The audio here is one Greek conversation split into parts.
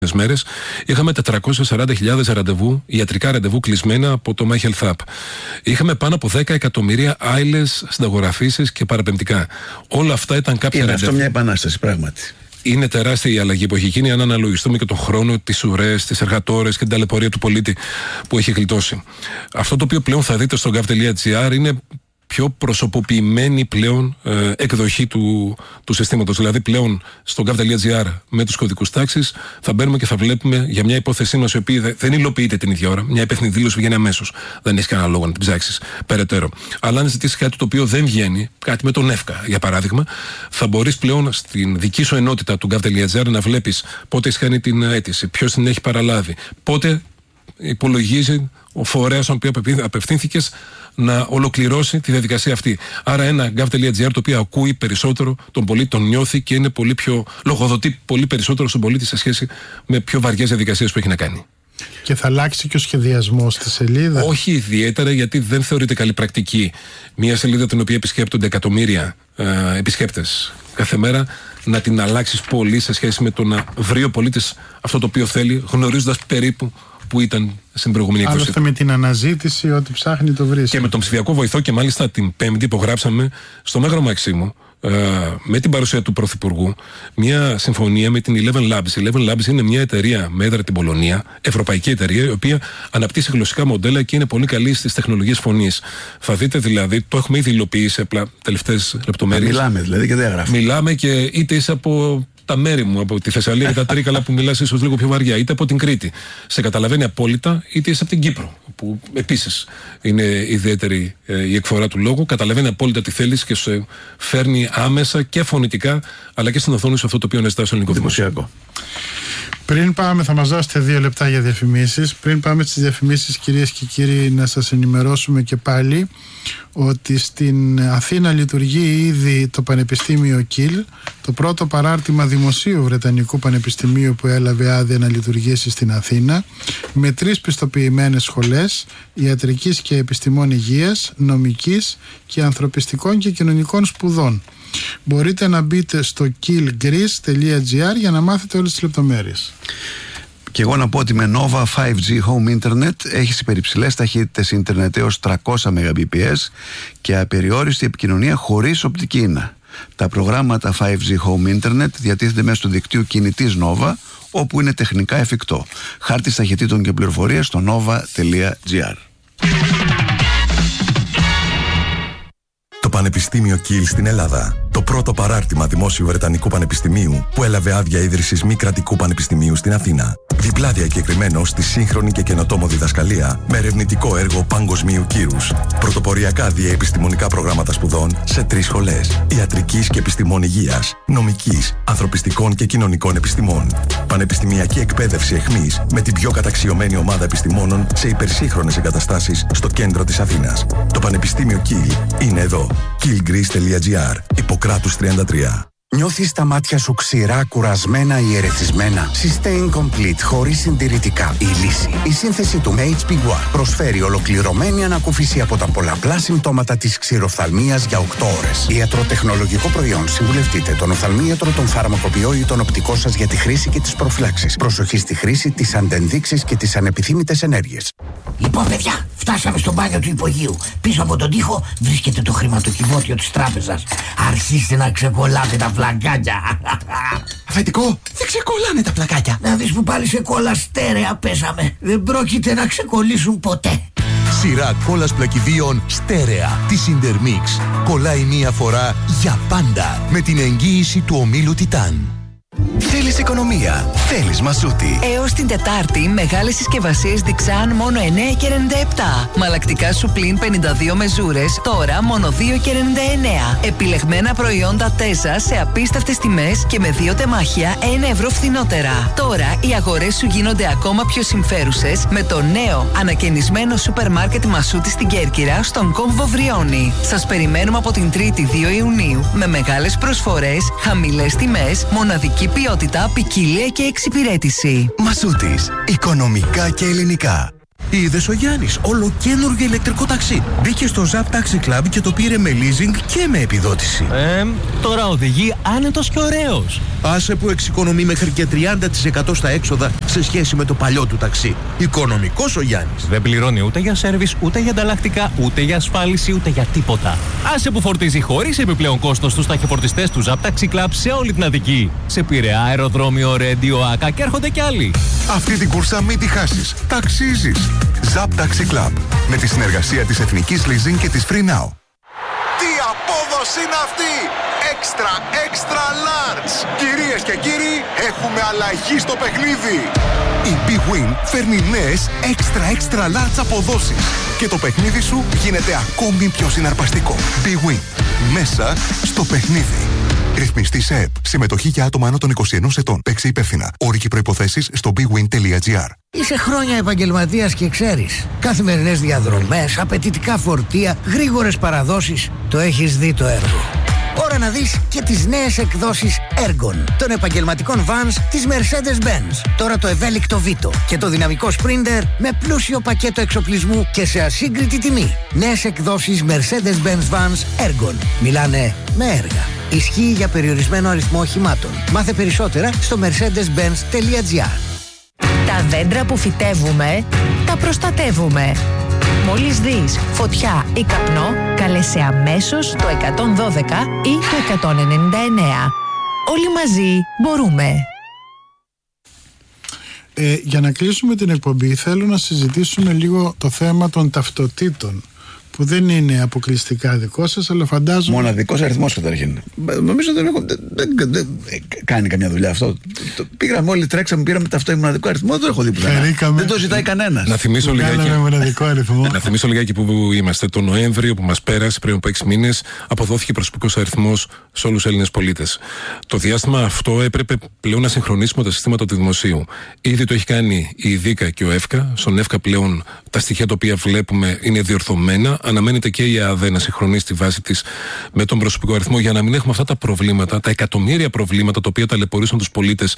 μέρες είχαμε 440.000 ραντεβού, ιατρικά ραντεβού κλεισμένα από το My Health App. Είχαμε πάνω από 10 εκατομμύρια άειλες συνταγογραφήσεις και παραπεμπτικά. Όλα αυτά ήταν κάποια ραντεβού. Είναι αυτό μια επανάσταση, πράγματι. Είναι τεράστια η αλλαγή που έχει γίνει, αν αναλογιστούμε και τον χρόνο, τις ουρές, τις εργατόρες και την ταλαιπωρία του πολίτη που έχει γλιτώσει. Αυτό το οποίο πλέον θα δείτε στο gov.gr είναι πιο προσωποποιημένη πλέον εκδοχή του συστήματος. Δηλαδή πλέον στο gov.gr με τους κωδικούς τάξης θα μπαίνουμε και θα βλέπουμε για μια υπόθεσή μας η οποία δεν υλοποιείται την ίδια ώρα. Μια υπεύθυνη δήλωση βγαίνει αμέσως. Δεν έχει κανένα λόγο να την ψάξεις περαιτέρω. Αλλά αν ζητήσεις κάτι το οποίο δεν βγαίνει, κάτι με τον ΕΦΚΑ για παράδειγμα, θα μπορείς πλέον στην δική σου ενότητα του gov.gr να βλέπεις πότε έχει κάνει την αίτηση, ποιος την έχει παραλάβει, πότε υπολογίζει ο φορέας στον οποίο απευθύνθηκες να ολοκληρώσει τη διαδικασία αυτή. Άρα ένα gov.gr το οποίο ακούει περισσότερο τον πολίτη, τον νιώθει και είναι πολύ πιο λογοδοτεί πολύ περισσότερο στον πολίτη σε σχέση με πιο βαριές διαδικασίες που έχει να κάνει. Και θα αλλάξει και ο σχεδιασμός στη σελίδα? Όχι ιδιαίτερα, γιατί δεν θεωρείται καλή πρακτική μια σελίδα την οποία επισκέπτονται εκατομμύρια επισκέπτες κάθε μέρα να την αλλάξεις πολύ σε σχέση με το να βρει ο πολίτης αυτό το οποίο θέλει, γνωρίζοντας περίπου που ήταν στην προηγούμενη έκδοση. Άλλωστε με την αναζήτηση, ό,τι ψάχνει το βρίσκει. Και με τον ψηφιακό βοηθό, και μάλιστα την Πέμπτη υπογράψαμε στο Μέγαρο Μαξίμου με την παρουσία του Πρωθυπουργού μια συμφωνία με την Eleven Labs. Η Eleven Labs είναι μια εταιρεία με έδρα την Πολωνία, ευρωπαϊκή εταιρεία, η οποία αναπτύσσει γλωσσικά μοντέλα και είναι πολύ καλή στις τεχνολογίες φωνής. Θα δείτε δηλαδή, το έχουμε ήδη υλοποιήσει απλά τελευταίες λεπτομέρειες. Μιλάμε δηλαδή και δεν γράφουμε. Μιλάμε και είτε είσαι από τα μέρη μου, από τη Θεσσαλία και τα Τρίκαλα που μιλάς ίσως λίγο πιο βαριά, είτε από την Κρήτη. Σε καταλαβαίνει απόλυτα, είτε είσαι από την Κύπρο, που επίσης είναι ιδιαίτερη η εκφορά του λόγου. Καταλαβαίνει απόλυτα τι θέλεις και σε φέρνει άμεσα και φωνητικά, αλλά και στην οθόνη σε αυτό το οποίο αναζητάς στο ελληνικό δημοσιακό. Πριν πάμε, θα μας δώσετε 2 λεπτά για διαφημίσεις. Πριν πάμε στις διαφημίσεις, κυρίες και κύριοι, να σας ενημερώσουμε και πάλι ότι στην Αθήνα λειτουργεί ήδη το Πανεπιστήμιο Κιλ, το πρώτο παράρτημα δημοσίου Βρετανικού Πανεπιστημίου που έλαβε άδεια να λειτουργήσει στην Αθήνα, με 3 πιστοποιημένες σχολές ιατρικής και επιστημών υγείας, νομικής και ανθρωπιστικών και κοινωνικών σπουδών. Μπορείτε να μπείτε στο killgreece.gr για να μάθετε όλες τις λεπτομέρειες. Και εγώ να πω ότι με Nova 5G Home Internet έχεις υπερυψηλές ταχύτητες ίντερνετ έως 300 Mbps και απεριόριστη επικοινωνία χωρίς οπτική ίνα. Τα προγράμματα 5G Home Internet διατίθενται μέσω του δικτύου κινητής Nova, όπου είναι τεχνικά εφικτό. Χάρτης ταχυτήτων και πληροφορίες στο nova.gr. Το Πανεπιστήμιο Κιλ στην Ελλάδα. Το πρώτο παράρτημα δημόσιου Βρετανικού Πανεπιστημίου που έλαβε άδεια ίδρυσης μη κρατικού πανεπιστημίου στην Αθήνα. Διπλά διακεκριμένο στη σύγχρονη και καινοτόμο διδασκαλία με ερευνητικό έργο παγκοσμίου κύρους. Πρωτοποριακά διαεπιστημονικά προγράμματα σπουδών σε 3 σχολές. Ιατρικής και επιστημών υγείας, νομικής, ανθρωπιστικών και κοινωνικών επιστημών. Πανεπιστημιακή εκπαίδευση εχμής με την πιο καταξιωμένη ομάδα επιστημόνων σε υπερσύγχρονες εγκαταστάσεις στο κέντρο της Αθήνας. Το Πανεπιστήμιο Κιλ είναι εδώ. killgreece.gr. Ιπποκράτους 33. Νιώθεις τα μάτια σου ξηρά, κουρασμένα ή ερεθισμένα? Sustain Complete, χωρίς συντηρητικά. Η λύση. Η σύνθεση του HP One προσφέρει ολοκληρωμένη ανακούφιση από τα πολλαπλά συμπτώματα της ξηροφθαλμίας για 8 ώρες. Ιατροτεχνολογικό προϊόν. Συμβουλευτείτε τον οφθαλμίατρο, τον φαρμακοποιό ή τον οπτικό σας για τη χρήση και τις προφυλάξεις. Προσοχή στη χρήση, τις αντενδείξεις και τις ανεπιθύμητες ενέργειες. Λοιπόν, παιδιά, φτάσαμε στο μπάνιο του υπογείου. Πίσω από τον τοίχο βρίσκεται το χρηματοκιβώτιο της τράπεζας. Αρχίστε να ξεκολλάτε τα πλακάκια. Αφεντικό, δεν ξεκολλάνε τα πλακάκια. Να δεις που πάλι σε κόλλα στέρεα πέσαμε. Δεν πρόκειται να ξεκολλήσουν ποτέ. Σειρά κόλλας πλακιδίων στέρεα της Intermix. Κολλάει μία φορά για πάντα με την εγγύηση του ομίλου Τιτάν. Θέλεις οικονομία, θέλεις Μασούτη. Έως την Τετάρτη, μεγάλες συσκευασίες Dixan μόνο 9,97. Μαλακτικά σου πλην 52 μεζούρες, τώρα μόνο 2,99. Επιλεγμένα προϊόντα Τέσα σε απίστευτες τιμές και με 2 τεμάχια 1 ευρώ φθηνότερα. Τώρα οι αγορές σου γίνονται ακόμα πιο συμφέρουσες με το νέο ανακαινισμένο σούπερ μάρκετ Μασούτη στην Κέρκυρα, στον κόμβο Βριώνη. Σας περιμένουμε από την 3η 2 Ιουνίου με μεγάλες προσφορές, χαμηλές τιμές, μοναδική ποιότητα, ποικιλία και εξυπηρέτηση. Μασούτης. Οικονομικά και ελληνικά. Είδες ο Γιάννης, ολοκαίνουργιο ηλεκτρικό ταξί. Μπήκε στο Zap Taxi Club και το πήρε με leasing και με επιδότηση. Τώρα οδηγεί άνετος και ωραίος. Άσε που εξοικονομεί μέχρι και 30% στα έξοδα σε σχέση με το παλιό του ταξί. Οικονομικός ο Γιάννης. Δεν πληρώνει ούτε για σέρβις, ούτε για ανταλλακτικά, ούτε για ασφάλιση, ούτε για τίποτα. Άσε που φορτίζει χωρίς επιπλέον κόστος στους ταχυφορτιστές του Zap Taxi Club σε όλη την Αττική. Σε Πειραιά, αεροδρόμιο, Ρέντιο, Άκα και έρχονται κι άλλοι. Αυτή την κούρσα μην τη χάσεις. Ταξίζεις. Zap Taxi Club. Με τη συνεργασία της Εθνικής Leasing και της Free Now. Τι απόδοση είναι αυτή! Extra large! Κυρίες και κύριοι, έχουμε αλλαγή στο παιχνίδι! Η Big Win φέρνει νέες extra large αποδόσεις. Και το παιχνίδι σου γίνεται ακόμη πιο συναρπαστικό. Big Win. Μέσα στο παιχνίδι. Ρυθμιστή σε ΕΠ. Συμμετοχή για άτομα άνω των 21 ετών. Παίξε υπεύθυνα. Όροι και προϋποθέσεις στο bigwin.gr. Είσαι χρόνια επαγγελματίας και ξέρεις. Καθημερινές διαδρομές, απαιτητικά φορτία, γρήγορες παραδόσεις. Το έχεις δει το έργο. Ώρα να δεις και τις νέες εκδόσεις Ergon των επαγγελματικών vans της Mercedes-Benz. Τώρα το ευέλικτο Vito και το δυναμικό Sprinter με πλούσιο πακέτο εξοπλισμού και σε ασύγκριτη τιμή. Νέες εκδόσεις Mercedes-Benz vans Ergon. Μιλάνε με έργα. Ισχύει για περιορισμένο αριθμό οχημάτων. Μάθε περισσότερα στο mercedes-benz.gr. Τα δέντρα που φυτεύουμε, τα προστατεύουμε. Μόλις δεις φωτιά ή καπνό, καλέσαι αμέσως το 112 ή το 199. Όλοι μαζί μπορούμε. Για να κλείσουμε την εκπομπή, θέλω να συζητήσουμε λίγο το θέμα των ταυτοτήτων, που δεν είναι αποκλειστικά δικό σας, αλλά φαντάζομαι... Μοναδικός αριθμός καταρχήν. Νομίζω δεν κάνει καμιά δουλειά αυτό. Πήγαμε όλοι, τρέξαμε, πήραμε ταυτό μοναδικό αριθμό, δεν το έχω δει πουθενά. Δεν το ζητάει κανένας. Να θυμίσω λιγάκι που είμαστε. Το Νοέμβριο που μας πέρασε, πριν από 6 μήνες, αποδόθηκε προσωπικός αριθμός σε όλους τους Έλληνες πολίτες. Το διάστημα αυτό έπρεπε πλέον να συγχρονίσουμε τα συστήματα του δημοσίου. Ήδη το έχει κάνει η ΔΥΚΑ και ο ΕΦΚΑ. Στον ΕΦΚΑ πλέον τα στοιχεία τα οποία βλέπουμε είναι διορθωμένα. Αναμένεται και η ΑΔΕ να συγχρονίσει τη βάση της με τον προσωπικό αριθμό για να μην έχουμε αυτά τα προβλήματα, τα εκατομμύρια προβλήματα τα οποία ταλαιπωρήσαν τους πολίτες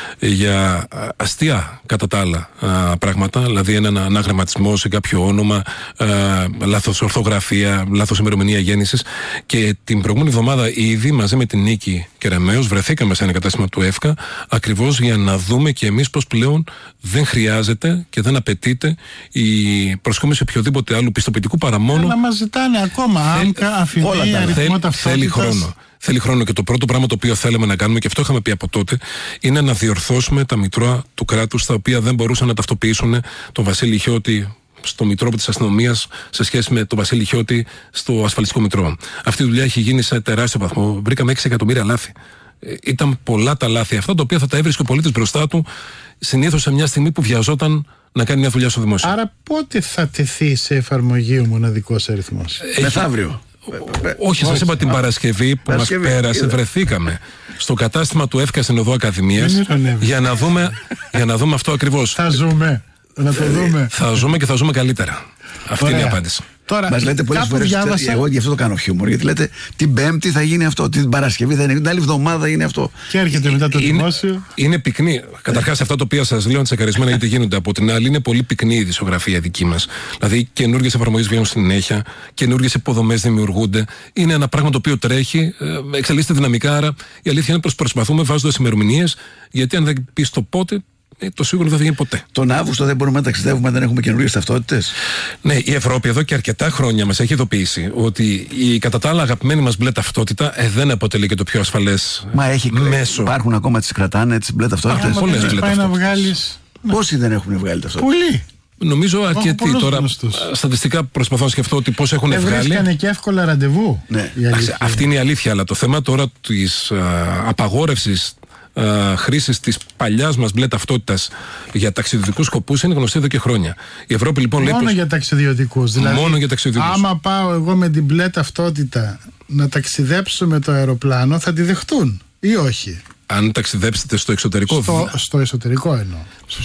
για αστεία κατά τα άλλα πράγματα, δηλαδή έναν αναγραμματισμό σε κάποιο όνομα, λάθος ορθογραφία, λάθος ημερομηνία γέννησης. Και την προηγούμενη εβδομάδα ήδη μαζί με την Νίκη Κεραμέως βρεθήκαμε σε ένα κατάστημα του ΕΦΚΑ ακριβώς για να δούμε και εμείς πως πλέον δεν χρειάζεται και δεν απαιτείται η προσκόμιση οποιοδήποτε άλλου πιστοποιητικού παρά μόνο. Να μας ζητάνε ακόμα άμκα, αφημί, αριθμό ταυτότητας. Θέλει χρόνο και το πρώτο πράγμα το οποίο θέλαμε να κάνουμε, και αυτό είχαμε πει από τότε, είναι να διορθώσουμε τα μητρώα του κράτους τα οποία δεν μπορούσαν να ταυτοποιήσουν τον Βασίλη Χιώτη στο μητρό της αστυνομίας σε σχέση με τον Βασίλη Χιώτη στο ασφαλιστικό μητρό. Αυτή η δουλειά έχει γίνει σε τεράστιο βαθμό. Βρήκαμε 6 εκατομμύρια λάθη. Ήταν πολλά τα λάθη αυτά, τα οποία θα τα έβρισκε ο πολίτης μπροστά του, συνήθως σε μια στιγμή που βιαζόταν να κάνει μια δουλειά στο δημόσιο. Άρα πότε θα τεθεί σε εφαρμογή ο μοναδικός αριθμός? Μεθαύριο. Όχι, σας είπα την Παρασκευή που μας πέρασε, βρεθήκαμε στο κατάστημα του ΕΦΚΑ στην Οδό Ακαδημίας για να δούμε αυτό ακριβώς. Θα ζούμε, να το δούμε. Θα ζούμε και θα ζούμε καλύτερα. Αυτή είναι η απάντηση. Τώρα, μας λέτε πολλές φορές, εγώ γι' αυτό το κάνω χιούμορ, γιατί λέτε την Πέμπτη θα γίνει αυτό, την Παρασκευή θα είναι, την άλλη εβδομάδα είναι αυτό. Και έρχεται μετά το δημόσιο. Είναι πυκνή. Καταρχάς, αυτά τα οποία σας λέω είναι τσεκαρισμένα γιατί γίνονται. Από την άλλη, είναι πολύ πυκνή η ειδησιογραφία δική μας. Δηλαδή, καινούργιες εφαρμογές βγαίνουν συνέχεια, καινούργιες υποδομές δημιουργούνται. Είναι ένα πράγμα το οποίο τρέχει, εξελίσσεται δυναμικά. Άρα, η αλήθεια είναι πως προσπαθούμε βάζοντας ημερομηνίες, γιατί αν δεν πεις το πότε, το σίγουρο δεν θα γίνει ποτέ. Τον Αύγουστο δεν μπορούμε να ταξιδεύουμε, δεν έχουμε καινούργιες ταυτότητες. Ναι, η Ευρώπη εδώ και αρκετά χρόνια μας έχει ειδοποιήσει ότι η κατά τα άλλα αγαπημένη μας μπλε ταυτότητα δεν αποτελεί και το πιο ασφαλές μέσο. Υπάρχουν ακόμα τις κρατάνε, τις μπλε ταυτότητες. Πολλές μπλε ταυτότητες. Πόσοι δεν έχουν βγάλει ταυτότητα? Πολλοί. Νομίζω αρκετοί τώρα. Στατιστικά προσπαθώ να σκεφτώ ότι πώς έχουν βγάλει. Βρίσκανε και εύκολα ραντεβού. Ναι. Αυτή είναι η αλήθεια. Αλλά το θέμα τώρα της απαγόρευσης χρήσης της παλιάς μας μπλε ταυτότητας για ταξιδιωτικούς σκοπούς είναι γνωστή εδώ και χρόνια. Η Ευρώπη λοιπόν λέει. Μόνο για ταξιδιωτικούς. Δηλαδή, μόνο για ταξιδιωτικούς. Άμα πάω εγώ με την μπλε ταυτότητα να ταξιδέψω με το αεροπλάνο, θα τη δεχτούν ή όχι? Αν ταξιδέψετε στο εξωτερικό. Στο εσωτερικό εννοώ.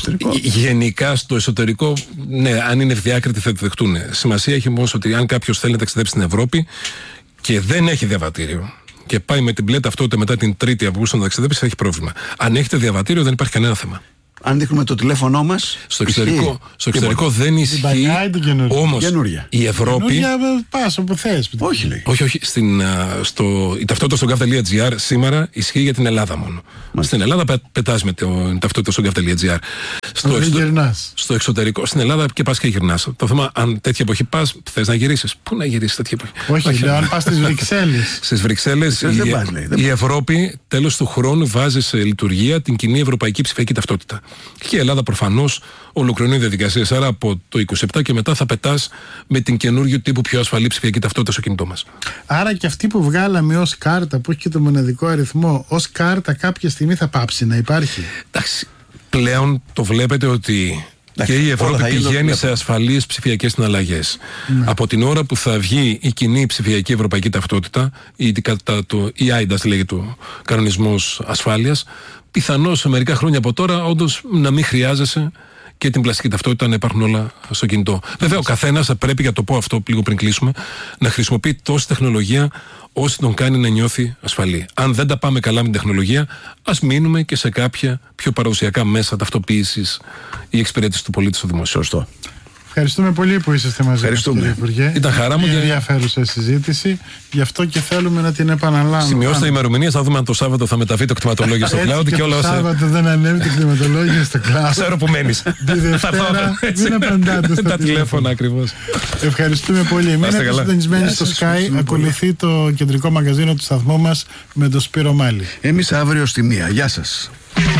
Γενικά στο εσωτερικό, ναι, αν είναι ευδιάκριτοι θα τη δεχτούν. Σημασία έχει όμως ότι αν κάποιος θέλει να ταξιδέψει στην Ευρώπη και δεν έχει διαβατήριο και πάει με την μπλε ταυτότητα μετά την 3η Αυγούστου να ταξιδέψει, θα έχει πρόβλημα. Αν έχετε διαβατήριο, δεν υπάρχει κανένα θέμα. Αν δείχνουμε το τηλέφωνό μας. Στο εξωτερικό δεν ισχύει. Όμως η Ευρώπη. Πας όπου θες. Όχι, λέει. Όχι. Η ταυτότητα στο gov.gr σήμερα ισχύει για την Ελλάδα μόνο. Στην Ελλάδα πετάς με την ταυτότητα στο gov.gr. Στο εξωτερικό. Στην Ελλάδα και πας και γυρνάς. Το θέμα, αν τέτοια εποχή πας, θες να γυρίσεις. Πού να γυρίσεις τέτοια εποχή? Όχι, λέω, αν πας στις Βρυξέλλες. Στις Βρυξέλλες η Ευρώπη τέλος του χρόνου βάζει σε λειτουργία την κοινή ευρωπαϊκή ψηφιακή ταυτότητα. Και η Ελλάδα προφανώς ολοκληρώνει διαδικασίες. Άρα από το 27 και μετά θα πετάς με την καινούργιο τύπου πιο ασφαλή ψηφιακή ταυτότητα στο κινητό μας. Άρα και αυτή που βγάλαμε ως κάρτα, που έχει και το μοναδικό αριθμό, ως κάρτα κάποια στιγμή θα πάψει να υπάρχει. Εντάξει. Πλέον το βλέπετε ότι και η Ευρώπη πηγαίνει σε ασφαλείς ψηφιακές συναλλαγές. Από την ώρα που θα βγει η κοινή ψηφιακή ευρωπαϊκή ταυτότητα, η eIDAS λέγεται ο κανονισμός ασφάλειας, πιθανώς σε μερικά χρόνια από τώρα όντως να μην χρειάζεσαι και την πλαστική ταυτότητα, να υπάρχουν όλα στο κινητό. Βέβαια, ο καθένας θα πρέπει, για το πω αυτό λίγο πριν κλείσουμε, να χρησιμοποιεί τόση τεχνολογία όσο τον κάνει να νιώθει ασφαλή. Αν δεν τα πάμε καλά με την τεχνολογία, ας μείνουμε και σε κάποια πιο παραδοσιακά μέσα ταυτοποίησης ή εξυπηρέτηση του πολίτη στο δημόσιο. Σωστό. Ευχαριστούμε πολύ που είσαστε μαζί μας, κύριε Υπουργέ. Ήταν χαρά μου. Είναι ενδιαφέρουσα συζήτηση, γι' αυτό και θέλουμε να την επαναλάβουμε. Σημειώστε ημερομηνίες, θα δούμε αν το Σάββατο θα μεταβεί το κτηματολόγιο στο cloud και όλα όσα. Το Σάββατο δεν ανέβει το κτηματολόγιο στο cloud. Ξέρω που μένεις. Τη Δευτέρα δεν απαντάτε στα τηλέφωνα ακριβώς. Ευχαριστούμε πολύ. Μείνετε συντονισμένοι στο Sky. Ακολουθεί το κεντρικό μαγαζίνο του σταθμού μας με τον Σπύρο Μάλη. Εμείς αύριο στη 1. Γεια σας.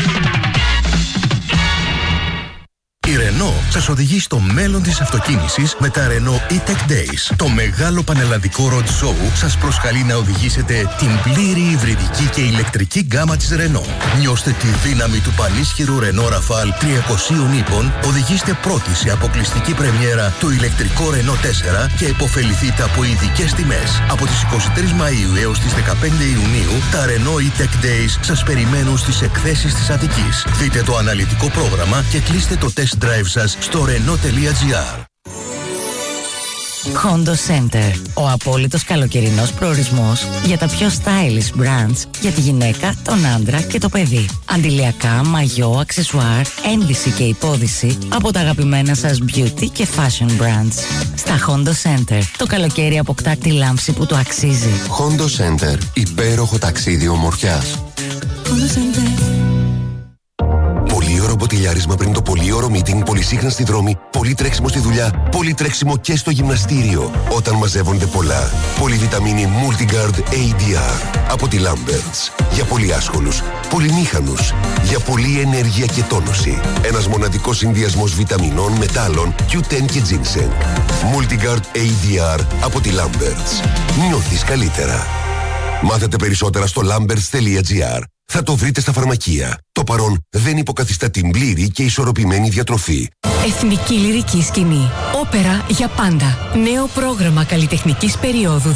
Η Renault σας οδηγεί στο μέλλον της αυτοκίνησης με τα Renault E-Tech Days. Το μεγάλο πανελλαδικό road show σας προσκαλεί να οδηγήσετε την πλήρη υβριδική και ηλεκτρική γκάμα της Renault. Νιώστε τη δύναμη του πανίσχυρου Renault Rafale 300 ύπων, οδηγήστε πρώτοι σε αποκλειστική πρεμιέρα το ηλεκτρικό Renault 4 και υποφεληθείτε από ειδικές τιμές. Από τις 23 Μαΐου έως τις 15 Ιουνίου, τα Renault E-Tech Days σας περιμένουν στις εκθέσεις της Αττικής. Δείτε το αναλυτικό πρόγραμμα και κλείστε το test drive σας στο Renault.gr. Hondo Center. Ο απόλυτος καλοκαιρινός προορισμός για τα πιο stylish brands για τη γυναίκα, τον άντρα και το παιδί. Αντιλιακά, μαγιό, αξεσουάρ, ένδυση και υπόδυση από τα αγαπημένα σας beauty και fashion brands. Στα Hondo Center το καλοκαίρι αποκτά τη λάμψη που το αξίζει. Hondo Center. Υπέροχο ταξίδι ομορφιάς. Hondo Center. Πολύωρο μποτιλιάρισμα πριν το πολύωρο meeting, πολυσύχνα στη δρόμη, πολύ τρέξιμο στη δουλειά, πολύ τρέξιμο και στο γυμναστήριο. Όταν μαζεύονται πολλά. Πολυβιταμίνη Multigard ADR από τη Lamberts. Για πολύ άσχολους, πολυμήχανους, για πολλή ενέργεια και τόνωση. Ένας μοναδικός συνδυασμός βιταμινών, μετάλλων, Q10 και ginseng. Multigard ADR από τη Lamberts. Νιώθεις καλύτερα. Μάθετε περισσότερα στο lamberts.gr. Θα το βρείτε στα φαρμακεία. Το παρόν δεν υποκαθιστά την πλήρη και ισορροπημένη διατροφή. Εθνική Λυρική Σκηνή. Όπερα για πάντα. Νέο πρόγραμμα καλλιτεχνικής περίοδου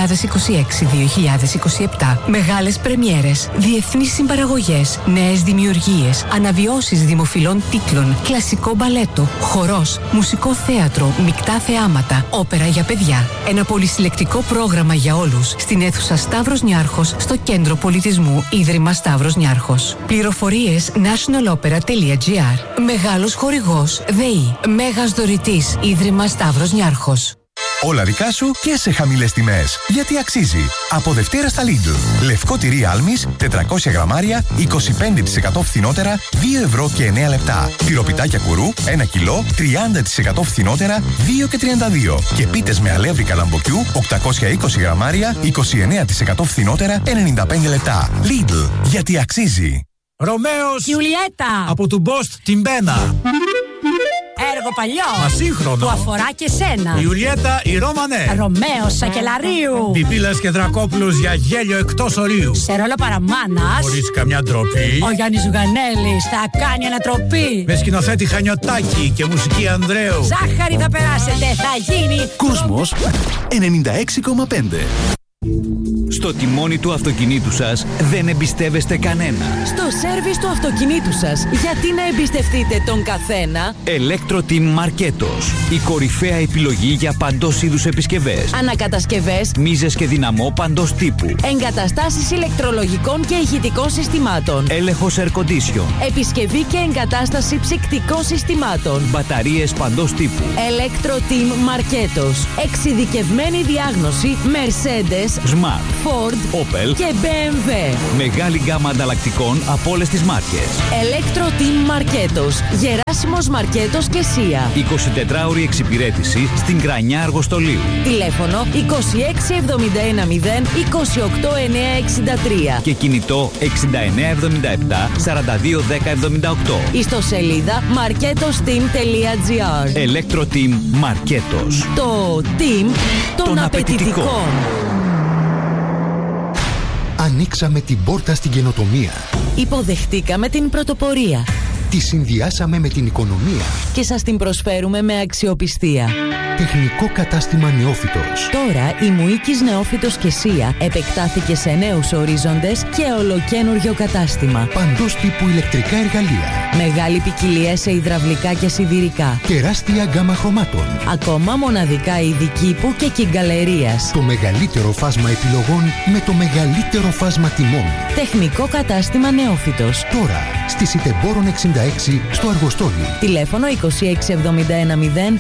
2026-2027. Μεγάλες πρεμιέρες, διεθνείς συμπαραγωγές, νέες δημιουργίες, αναβιώσεις δημοφιλών τίτλων, κλασικό μπαλέτο, χορός, μουσικό θέατρο, μεικτά θεάματα, όπερα για παιδιά. Ένα πολυσυλλεκτικό πρόγραμμα για όλους στην αίθουσα Σταύρος Νιάρχος στο Κέντρο Πολιτισμού Ίδρυμα Σταύρος Νιάρχος. Πληροφορίες nationalopera.gr. Μεγάλος χορηγός ΔΕΗ. Μέγας δωρητής Ίδρυμα Σταύρος Νιάρχος. Όλα δικά σου και σε χαμηλές τιμές. Γιατί αξίζει. Από Δευτέρα στα Lidl. Λευκό τυρί Άλμης, 400 γραμμάρια, 25% φθηνότερα, 2 ευρώ και 9 λεπτά. Τυροπιτάκια κουρού, 1 κιλό, 30% φθηνότερα, 2 και 32. Και πίτες με αλεύρι καλαμποκιού, 820 γραμμάρια, 29% φθηνότερα, 95 λεπτά. Lidl. Γιατί αξίζει. Ρωμαίος Γιουλιέτα από του Μπόστ την Μπένα. Έργο παλιό. Ασύγχρονο. Που αφορά και σένα. Ιουλιέτα η Ρώμανε. Ρωμαίος Σακελαρίου. Πιπίλας και Δρακόπουλος για γέλιο εκτός ορίου. Σε ρόλο παραμάνας. Χωρίς καμιά ντροπή. Ο Γιάννης Ζουγανέλης θα κάνει ανατροπή. Με σκηνοθέτη Χανιωτάκη και μουσική Ανδρέου. Ζάχαρη θα περάσετε, θα γίνει. Κόσμος 96,5. Στο τιμόνι του αυτοκινήτου σας δεν εμπιστεύεστε κανένα. Στο σέρβις του αυτοκινήτου σας, γιατί να εμπιστευτείτε τον καθένα? Electro-Team Marketos. Η κορυφαία επιλογή για παντός είδους επισκευές. Ανακατασκευές, μίζες και δυναμό παντός τύπου. εγκαταστάσεις ηλεκτρολογικών και ηχητικών συστημάτων. Έλεγχος air condition. Επισκευή και εγκατάσταση ψυκτικών συστημάτων. Μπαταρίες παντός τύπου. Electro-Team Marketos. Εξειδικευμένη διάγνωση Mercedes, Smart, Ford, Opel και BMW. Μεγάλη γκάμα ανταλλακτικών από όλες τις μάρκες. Electro-Team Marketos. Γεράσιμος Μαρκέτος και Σία. 24ωρη εξυπηρέτηση στην Κρανιά Αργοστολίου. Τηλέφωνο 26710 28963. Και κινητό 6977 421078. Ιστοσελίδα marketosteam.gr. Electro-Team Marketos. Το team των απαιτητικών. Ανοίξαμε την πόρτα στην καινοτομία. Υποδεχτήκαμε την πρωτοπορία. Τη συνδυάσαμε με την οικονομία. Και σας την προσφέρουμε με αξιοπιστία. Τεχνικό κατάστημα Νεόφυτος. Τώρα η Μουίκης Νεόφυτος και Σία επεκτάθηκε σε νέους ορίζοντες και ολοκένουργιο κατάστημα. Παντός τύπου ηλεκτρικά εργαλεία. Μεγάλη ποικιλία σε υδραυλικά και σιδηρικά. Τεράστια γκάμα χρωμάτων. Ακόμα μοναδικά είδη κήπου και κυγκαλερίας. Το μεγαλύτερο φάσμα επιλογών με το μεγαλύτερο φάσμα τιμών. Τεχνικό κατάστημα Νεόφυτος. Τώρα στη Σιτεμπόρων 66 στο Αργοστόλι. Τηλέφωνο 26710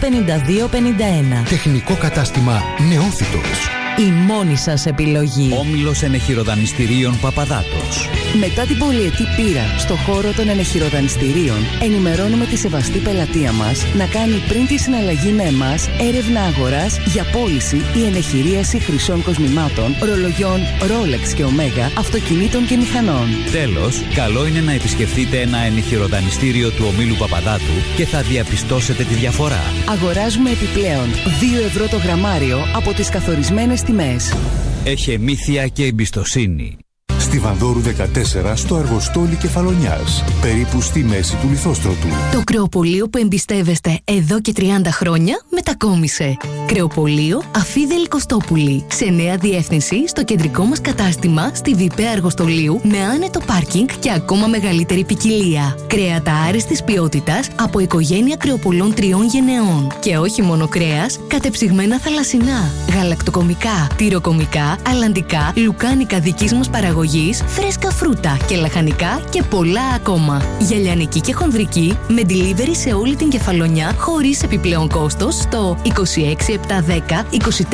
25251. Τεχνικό κατάστημα Νεόφυτος. Η μόνη σας επιλογή. Όμιλος ενεχειροδανιστηρίων Παπαδάτος. Μετά την πολυετή πείρα στο χώρο των ενεχειροδανιστηρίων, ενημερώνουμε τη σεβαστή πελατεία μας να κάνει πριν τη συναλλαγή με εμάς έρευνα αγοράς για πώληση ή ενεχειρίαση χρυσών κοσμημάτων, ρολογιών Rolex και Omega, αυτοκινήτων και μηχανών. Τέλος, καλό είναι να επισκεφτείτε ένα ενεχειροδανιστήριο του ομίλου Παπαδάτου και θα διαπιστώσετε τη διαφορά. Αγοράζουμε επιπλέον 2 ευρώ το γραμμάριο από τις καθορισμένες τιμές. Εχεμήθεια και εμπιστοσύνη. Στη Βανδόρου 14 στο Αργοστόλι Κεφαλονιάς, περίπου στη μέση του Λιθόστρωτου. Το κρεοπωλείο που εμπιστεύεστε εδώ και 30 χρόνια μετακόμισε. Κρεοπωλείο Αφίδελη Κωστόπουλη. Σε νέα διεύθυνση στο κεντρικό μας κατάστημα στη Βιπέ Αργοστολίου με άνετο πάρκινγκ και ακόμα μεγαλύτερη ποικιλία. Κρέατα άριστης ποιότητας από οικογένεια κρεοπωλών 3 γενεών. Και όχι μόνο κρέας, κατεψυγμένα θαλασσινά, γαλακτοκομικά, τυροκομικά, αλλαντικά, λουκάνικα δικής μας παραγωγής, φρέσκα φρούτα και λαχανικά και πολλά ακόμα. Γυαλιανική και χονδρική με delivery σε όλη την Κεφαλονιά χωρίς επιπλέον κόστος στο 26710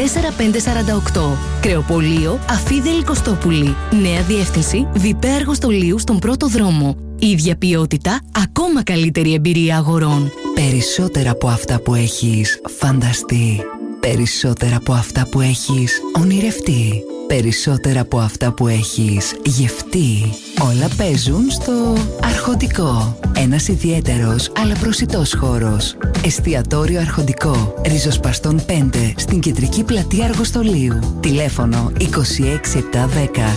24548. Κρεοπωλείο Αφίδελη Κωστόπουλη. Νέα διεύθυνση Βιπέ Αργοστολίου στον πρώτο δρόμο. Ίδια ποιότητα, ακόμα καλύτερη εμπειρία αγορών. Περισσότερα από αυτά που έχεις φανταστεί. Περισσότερα από αυτά που έχεις ονειρευτεί. Περισσότερα από αυτά που έχεις γευτεί. Όλα παίζουν στο Αρχοντικό. Ένας ιδιαίτερος αλλά προσιτός χώρος. Εστιατόριο Αρχοντικό. Ριζοσπαστών 5 στην κεντρική πλατεία Αργοστολίου. Τηλέφωνο 26710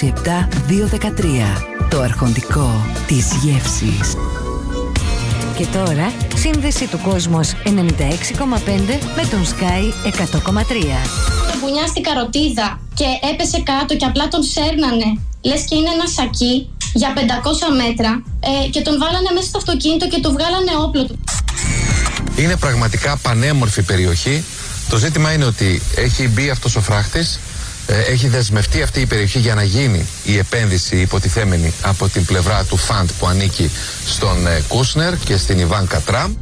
27213. Το Αρχοντικό της γεύσης. Και τώρα, σύνδεση του Κόσμος 96,5 με τον Sky 100,3. Μπουνιά στην καροτίδα και έπεσε κάτω και απλά τον σέρνανε. Λες και είναι ένα σακί για 500 μέτρα και τον βάλανε μέσα στο αυτοκίνητο και του βγάλανε όπλο του. Είναι πραγματικά πανέμορφη περιοχή. Το ζήτημα είναι ότι έχει μπει αυτός ο φράχτης, έχει δεσμευτεί αυτή η περιοχή για να γίνει η επένδυση υποτιθέμενη από την πλευρά του φαντ που ανήκει στον Κούσνερ και στην Ιβάνκα Τραμπ.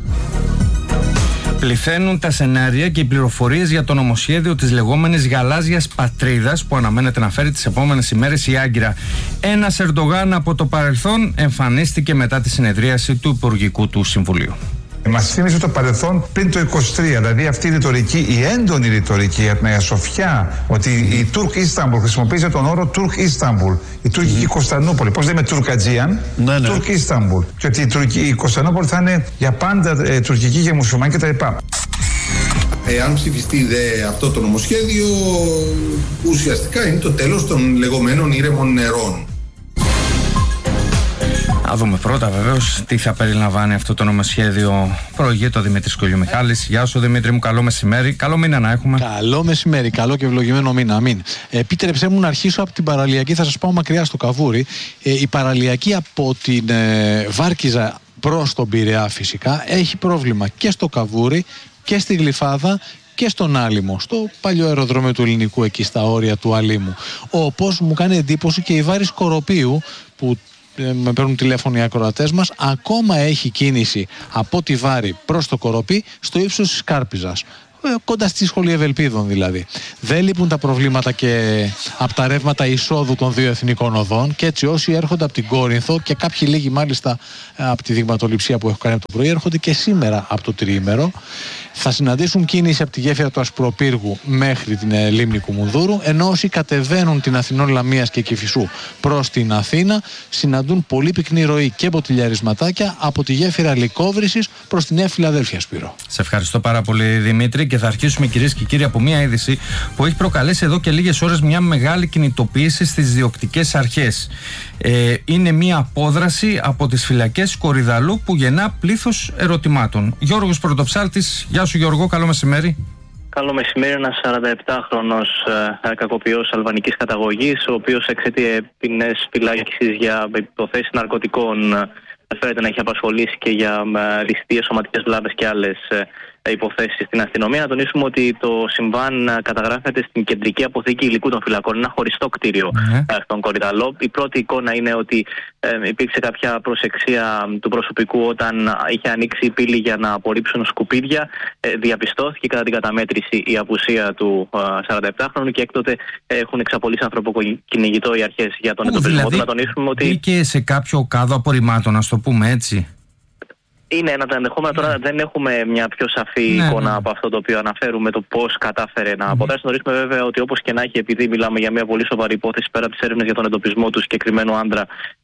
Πληθαίνουν τα σενάρια και οι πληροφορίες για το νομοσχέδιο της λεγόμενης γαλάζιας πατρίδας που αναμένεται να φέρει τις επόμενες ημέρες η Άγκυρα. Ένας Ερντογάν από το παρελθόν εμφανίστηκε μετά τη συνεδρίαση του Υπουργικού του Συμβουλίου. Μας θύμισε το παρελθόν πριν το 23, δηλαδή αυτή η ρητορική, η έντονη ρητορική για την Αγία Σοφιά, ότι η Τουρκ Ισταμπουλ χρησιμοποίησε τον όρο Τουρκ Ισταμπουλ, η τουρκική Κωνσταντινούπολη. Πώς λέμε Τουρκατζίαν, Τουρκ Ισταμπουλ. Και ότι η Κωνσταντινούπολη θα είναι για πάντα τουρκική και μουσουλμάνη κτλ. Αν ψηφιστεί αυτό το νομοσχέδιο, ουσιαστικά είναι το τέλος των λεγόμενων ήρεμων νερών. Να δούμε πρώτα βεβαίως τι θα περιλαμβάνει αυτό το νομοσχέδιο. Προηγείται ο Δημήτρης Κολιομιχάλης. Γεια σου Δημήτρη μου, καλό μεσημέρι. Καλό μήνα να έχουμε. Καλό μεσημέρι, καλό και ευλογημένο μήνα. Αμήν. Επίτρεψέ μου να αρχίσω από την παραλιακή, θα σας πάω μακριά στο Καβούρι. Η παραλιακή από την Βάρκιζα προς τον Πειραιά φυσικά έχει πρόβλημα και στο Καβούρι και στη Γλυφάδα και στον Άλυμο, στο παλιό αεροδρόμιο του Ελληνικού, εκεί στα όρια του Αλήμου. Όπως μου κάνει εντύπωση και η Βάρη Σκοροπίου, που με παίρνουν τηλέφωνο οι ακροατές μας, ακόμα έχει κίνηση από τη Βάρη προς το Κοροπή στο ύψος της Κάρπιζας, κοντά στη Σχολή Ευελπίδων δηλαδή. Δεν λείπουν τα προβλήματα και από τα ρεύματα εισόδου των δύο εθνικών οδών, και έτσι όσοι έρχονται από την Κόρινθο, και κάποιοι λίγοι μάλιστα από τη δειγματοληψία που έχω κάνει από το πρωί, έρχονται και σήμερα από το τριήμερο, θα συναντήσουν κίνηση από τη γέφυρα του Ασπροπύργου μέχρι την λίμνη Κουμουνδούρου, ενώ όσοι κατεβαίνουν την Αθηνών Λαμίας και Κηφισού προς την Αθήνα συναντούν πολύ πυκνή ροή και μποτιλιαρισματάκια από τη γέφυρα Λυκόβρησης προς τη Νέα Φιλαδέλφια, Σπύρο. Σε ευχαριστώ πάρα πολύ Δημήτρη, και θα αρχίσουμε κυρίες και κύριοι από μια είδηση που έχει προκαλέσει εδώ και λίγες ώρες μια μεγάλη κινητοποίηση στις διοκτικές αρχές. Είναι μια απόδραση από τις φυλακές Κορυδαλού που γεννά πλήθος ερωτημάτων. Γιώργος Πρωτοψάλτης, γεια σου Γιώργο, καλό μεσημέρι. Καλό μεσημέρι, ένας 47χρονος κακοποιός αλβανικής καταγωγής, ο οποίος εξαιτία ποινές φυλάκισης για υποθέσεις ναρκωτικών φέρεται να έχει απασχολήσει και για ληστείες, σωματικές βλάβες και άλλες υποθέσεις στην αστυνομία. Να τονίσουμε ότι το συμβάν καταγράφεται στην κεντρική αποθήκη υλικού των φυλακών, ένα χωριστό κτίριο στον Κορυδαλό. Η πρώτη εικόνα είναι ότι υπήρξε κάποια προσεξία του προσωπικού όταν είχε ανοίξει η πύλη για να απορρίψουν σκουπίδια. Διαπιστώθηκε κατά την καταμέτρηση η απουσία του 47χρονου και έκτοτε έχουν εξαπολύσει ανθρωποκυνηγητό οι αρχές για τον εντοπισμό του. Να τονίσουμε ότι μπήκε σε κάποιο κάδο απορριμμάτων, να το πούμε έτσι. Είναι ένα τα ενδεχόμενα. Τώρα δεν έχουμε μια πιο σαφή εικόνα από αυτό το οποίο αναφέρουμε, το πώς κατάφερε να αποδράσει. Γνωρίζουμε βέβαια ότι όπως και να έχει, επειδή μιλάμε για μια πολύ σοβαρή υπόθεση πέρα από τις έρευνες για τον εντοπισμό του συγκεκριμένου άντρα,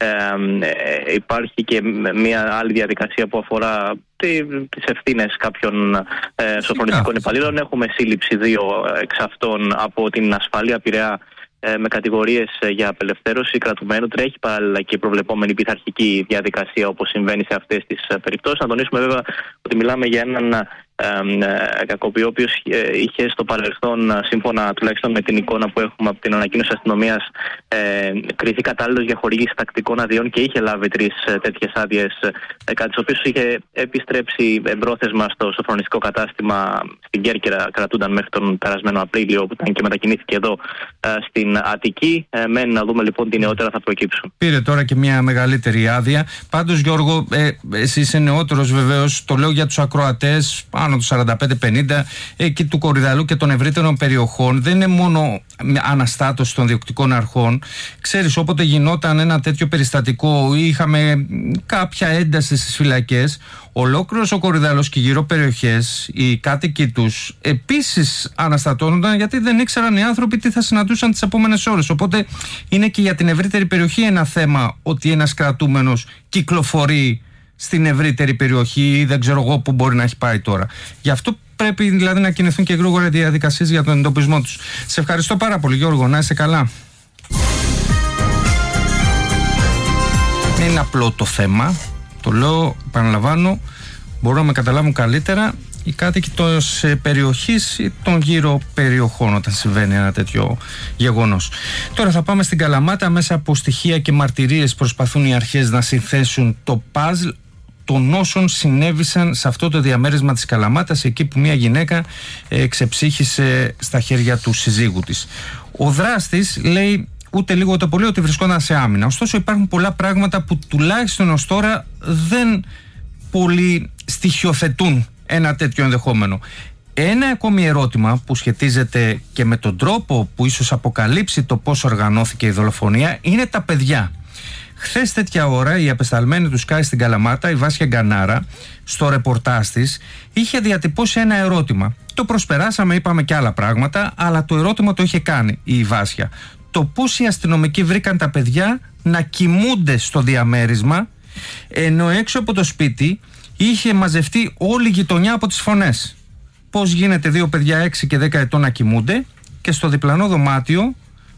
υπάρχει και μια άλλη διαδικασία που αφορά τις ευθύνες κάποιων σοφρονιστικών υπαλλήλων. Έχουμε σύλληψη 2 εξ αυτών από την ασφαλεία Πειραιά με κατηγορίες για απελευθέρωση κρατουμένου. Τρέχει παράλληλα και η προβλεπόμενη πειθαρχική διαδικασία όπως συμβαίνει σε αυτές τις περιπτώσεις. Να τονίσουμε βέβαια ότι μιλάμε για έναν κακοποιό, ο οποίος είχε στο παρελθόν, σύμφωνα τουλάχιστον με την εικόνα που έχουμε από την ανακοίνωση αστυνομίας, κριθεί κατάλληλος για χορήγηση τακτικών αδειών και είχε λάβει 3 τέτοιες άδειες, κατά τις οποίες είχε επιστρέψει εμπρόθεσμα στο σοφρονιστικό κατάστημα στην Κέρκυρα, κρατούνταν μέχρι τον περασμένο Απρίλιο, όπου ήταν και μετακινήθηκε εδώ στην Αττική. Μένει να δούμε λοιπόν τι νεότερα θα προκύψουν. Πήρε τώρα και μια μεγαλύτερη άδεια. Πάντως Γιώργο, εσύ είσαι νεότερος βεβαίως, το λέω για τους ακροατές πάνω του 45-50 εκεί του Κορυδαλού και των ευρύτερων περιοχών. Δεν είναι μόνο αναστάτωση των διοκτικών αρχών. Ξέρεις, όποτε γινόταν ένα τέτοιο περιστατικό ή είχαμε κάποια ένταση στις φυλακές, ολόκληρος ο Κορυδαλός και γύρω περιοχές, οι κάτοικοι τους επίσης αναστατώνονταν, γιατί δεν ήξεραν οι άνθρωποι τι θα συναντούσαν τις επόμενες ώρες. Οπότε είναι και για την ευρύτερη περιοχή ένα θέμα ότι ένας κρατούμενος κυκλοφορεί στην ευρύτερη περιοχή ή δεν ξέρω εγώ που μπορεί να έχει πάει τώρα. Γι' αυτό πρέπει δηλαδή να κινηθούν και γρήγορα διαδικασίες για τον εντοπισμό τους. Σε ευχαριστώ πάρα πολύ Γιώργο, να είσαι καλά. Δεν είναι απλό το θέμα, το λέω, επαναλαμβάνω, μπορώ να με καταλάβουν καλύτερα οι κάτοικοι της περιοχής ή των γύρω περιοχών όταν συμβαίνει ένα τέτοιο γεγονός. Τώρα θα πάμε στην Καλαμάτα. Μέσα από στοιχεία και μαρτυρίες προσπαθούν οι αρχές να συνθέσουν το παζλ των όσων συνέβησαν σε αυτό το διαμέρισμα της Καλαμάτας, εκεί που μια γυναίκα ξεψύχησε στα χέρια του συζύγου της. Ο δράστης λέει ούτε λίγο ούτε πολύ ότι βρισκόταν σε άμυνα. Ωστόσο υπάρχουν πολλά πράγματα που τουλάχιστον ως τώρα δεν πολύ στοιχειοθετούν ένα τέτοιο ενδεχόμενο. Ένα ακόμη ερώτημα που σχετίζεται και με τον τρόπο που ίσως αποκαλύψει το πώς οργανώθηκε η δολοφονία είναι τα παιδιά. Χθες τέτοια ώρα η απεσταλμένη του Sky στην Καλαμάτα, η Βάσια Γκανάρα, στο ρεπορτάζ της είχε διατυπώσει ένα ερώτημα. Το προσπεράσαμε, είπαμε και άλλα πράγματα, αλλά το ερώτημα το είχε κάνει η Βάσια. Το πώς οι αστυνομικοί βρήκαν τα παιδιά να κοιμούνται στο διαμέρισμα, ενώ έξω από το σπίτι είχε μαζευτεί όλη η γειτονιά από τις φωνές. Πώς γίνεται 2 παιδιά 6 και 10 ετών να κοιμούνται και στο διπλανό δωμάτιο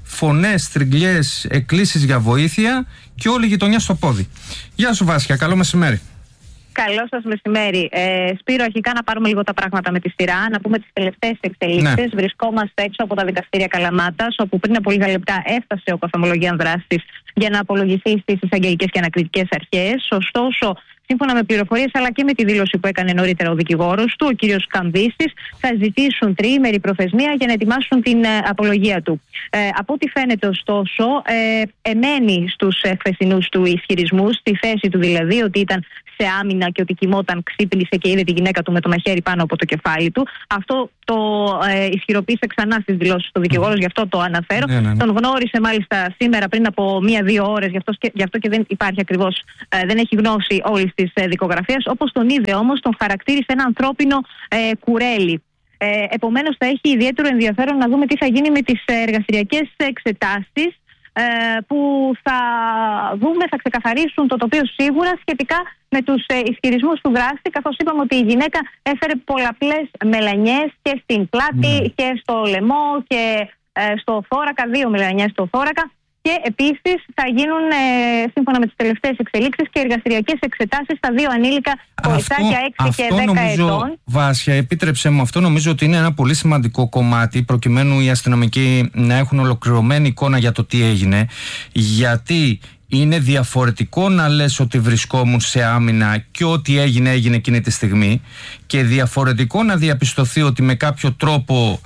φωνές, τριγκλιές, εκκλήσεις για βοήθεια και όλη η γειτονιά στο πόδι. Γεια σου Βάσια, καλό μεσημέρι. Καλό σας μεσημέρι. Σπύρο, αρχικά να πάρουμε λίγο τα πράγματα με τη σειρά. Να πούμε τις τελευταίες εξελίξεις. Ναι. Βρισκόμαστε έξω από τα δικαστήρια Καλαμάτας, όπου πριν από λίγα λεπτά έφτασε ο Καφαμολογίαν Δράστης για να απολογηθεί στις εισαγγελικές και ανακριτικές αρχές. Ωστόσο, σύμφωνα με πληροφορίες αλλά και με τη δήλωση που έκανε νωρίτερα ο δικηγόρος του, ο κύριος Καμβίστης, θα ζητήσουν τριήμερη προθεσμία για να ετοιμάσουν την απολογία του. Από ό,τι φαίνεται, ωστόσο, εμένει στους χθεσινούς του ισχυρισμούς, στη θέση του δηλαδή ότι ήταν σε άμυνα και ότι κοιμόταν, ξύπνησε και είδε τη γυναίκα του με το μαχαίρι πάνω από το κεφάλι του. Αυτό το ισχυροποίησε ξανά στις δηλώσεις του δικηγόρου, γι' αυτό το αναφέρω. Ναι. Τον γνώρισε μάλιστα σήμερα πριν από 1-2 ώρες, γι' αυτό και δεν υπάρχει ακριβώς, δεν έχει γνώση όλης της δικογραφίας. Όπως τον είδε όμως, τον χαρακτήρισε ένα ανθρώπινο κουρέλι. Επομένως, θα έχει ιδιαίτερο ενδιαφέρον να δούμε τι θα γίνει με τις εργαστηριακές εξετάσεις, που θα δούμε, θα ξεκαθαρίσουν το τοπίο σίγουρα σχετικά με τους ισχυρισμούς του δράστη, καθώς είπαμε ότι η γυναίκα έφερε πολλαπλές μελανιές και στην πλάτη και στο λαιμό και στο θώρακα, 2 μελανιές στο θώρακα. Και επίσης θα γίνουν, σύμφωνα με τις τελευταίες εξελίξεις, και εργαστηριακές εξετάσεις στα 2 ανήλικα κοριτσάκια 6 και 10 ετών. Βάσια, επίτρεψε μου, αυτό νομίζω ότι είναι ένα πολύ σημαντικό κομμάτι, προκειμένου οι αστυνομικοί να έχουν ολοκληρωμένη εικόνα για το τι έγινε. Γιατί είναι διαφορετικό να λες ότι βρισκόμουν σε άμυνα και ό,τι έγινε εκείνη τη στιγμή, και διαφορετικό να διαπιστωθεί ότι με κάποιο τρόπο.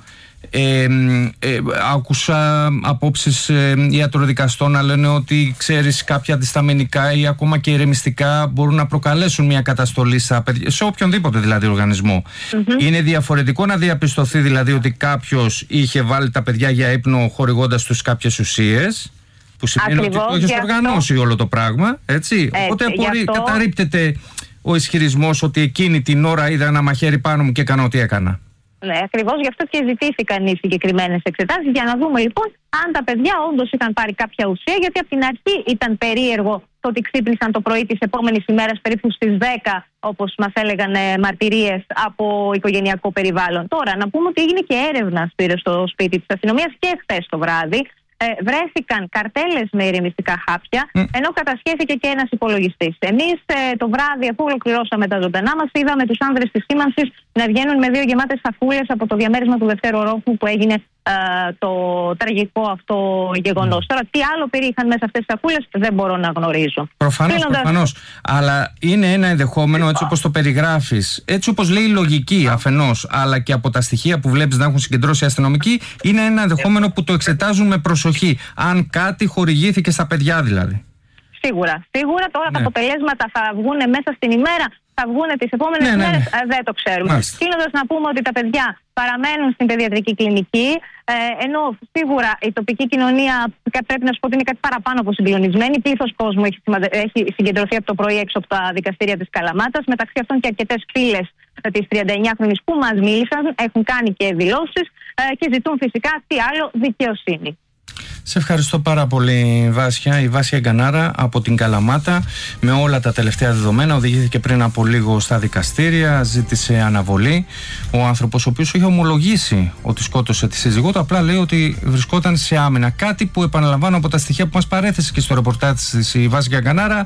Άκουσα απόψεις ιατροδικαστών να λένε ότι, ξέρεις, κάποια αντισταμινικά ή ακόμα και ηρεμιστικά μπορούν να προκαλέσουν μια καταστολή σε οποιονδήποτε δηλαδή οργανισμό. Είναι διαφορετικό να διαπιστωθεί δηλαδή ότι κάποιος είχε βάλει τα παιδιά για ύπνο χορηγώντας τους κάποιες ουσίες, που σημαίνει ότι το έχεις οργανώσει όλο το πράγμα, έτσι. Οπότε καταρρίπτεται ο ισχυρισμός ότι εκείνη την ώρα είδα ένα μαχαίρι πάνω μου και έκανα ό,τι έκανα. Ναι, ακριβώς, γι' αυτό και ζητήθηκαν οι συγκεκριμένες εξετάσεις, για να δούμε λοιπόν αν τα παιδιά όντως είχαν πάρει κάποια ουσία, γιατί από την αρχή ήταν περίεργο το ότι ξύπνησαν το πρωί της επόμενης ημέρας περίπου στις 10, όπως μας έλεγαν μαρτυρίες από οικογενειακό περιβάλλον. Τώρα, να πούμε ότι έγινε και έρευνα στο σπίτι της αστυνομίας και χθες το βράδυ. Βρέθηκαν καρτέλες με ηρεμιστικά χάπια, ενώ κατασχέθηκε και ένας υπολογιστής. Εμείς το βράδυ, αφού ολοκληρώσαμε τα ζωντανά μας, είδαμε τους άνδρες της σήμανσης να βγαίνουν με 2 γεμάτες σακούλες από το διαμέρισμα του δευτέρου ορόφου που έγινε το τραγικό αυτό γεγονός. Τώρα, τι άλλο περιείχαν μέσα αυτές τις σακούλες δεν μπορώ να γνωρίζω. Προφανώς. Αλλά είναι ένα ενδεχόμενο, έτσι όπως το περιγράφεις, έτσι όπως λέει η λογική αφενός, αλλά και από τα στοιχεία που βλέπεις να έχουν συγκεντρώσει οι αστυνομικοί, είναι ένα ενδεχόμενο που το εξετάζουν με προσοχή. Αν κάτι χορηγήθηκε στα παιδιά δηλαδή. Σίγουρα. Τώρα τα αποτελέσματα θα βγουν μέσα στην ημέρα, θα βγουν τις επόμενες μέρες, δεν το ξέρουμε. Κλείνοντας, να πούμε ότι τα παιδιά παραμένουν στην παιδιατρική κλινική, ενώ σίγουρα η τοπική κοινωνία, πρέπει να σου πω ότι είναι κάτι παραπάνω από συγκλονισμένη. Πλήθος κόσμου έχει συγκεντρωθεί από το πρωί έξω από τα δικαστήρια της Καλαμάτας, μεταξύ αυτών και αρκετές φίλες της 39χρονης που μας μίλησαν, έχουν κάνει και δηλώσεις και ζητούν φυσικά τι άλλο, δικαιοσύνη. Σε ευχαριστώ πάρα πολύ, Βάσια. Η Βάσια Εγκανάρα από την Καλαμάτα, με όλα τα τελευταία δεδομένα, οδηγήθηκε πριν από λίγο στα δικαστήρια, ζήτησε αναβολή. Ο άνθρωπος, ο οποίος είχε ομολογήσει ότι σκότωσε τη σύζυγό του, απλά λέει ότι βρισκόταν σε άμυνα. Κάτι που, επαναλαμβάνω, από τα στοιχεία που μας παρέθεσε και στο ρεπορτάζ της η Βάσια Εγκανάρα,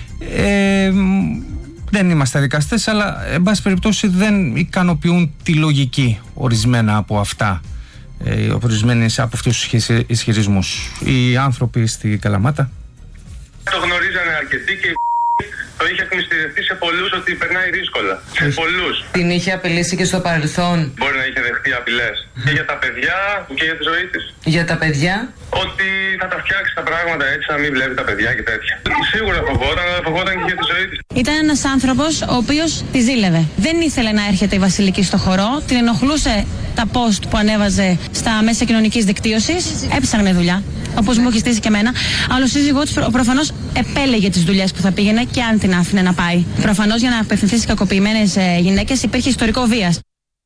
δεν είμαστε δικαστές, αλλά εν πάση περιπτώσει δεν ικανοποιούν τη λογική ορισμένα από αυτά. Ορισμένες από αυτούς τους ισχυρισμούς. Οι άνθρωποι στη Καλαμάτα το γνωρίζανε αρκετοί και το είχε εκμυστηρευτεί σε πολλούς ότι περνάει δύσκολα. Σε πολλούς. Την είχε απειλήσει και στο παρελθόν. Μπορεί να είχε δεχτεί απειλές. Και για τα παιδιά και για τη ζωή της. Για τα παιδιά. Ότι θα τα φτιάξει τα πράγματα έτσι, να μην βλέπει τα παιδιά και τέτοια. Σίγουρα φοβόταν, αλλά φοβόταν και για τη ζωή της. Ήταν ένας άνθρωπος ο οποίος τη ζήλευε. Δεν ήθελε να έρχεται η Βασιλική στο χορό. Την ενοχλούσε τα post που ανέβαζε στα μέσα κοινωνικής δικτύωσης. Έψαχνε δουλειά. Όπως μου έχει στήσει και εμένα. Αλλά ο σύζυγός της προφανώς επέλεγε τις δουλειές που θα πήγαινε και αν την άφηνε να πάει. Προφανώς για να απευθυνθεί στις κακοποιημένες γυναίκες υπήρχε ιστορικό βίας.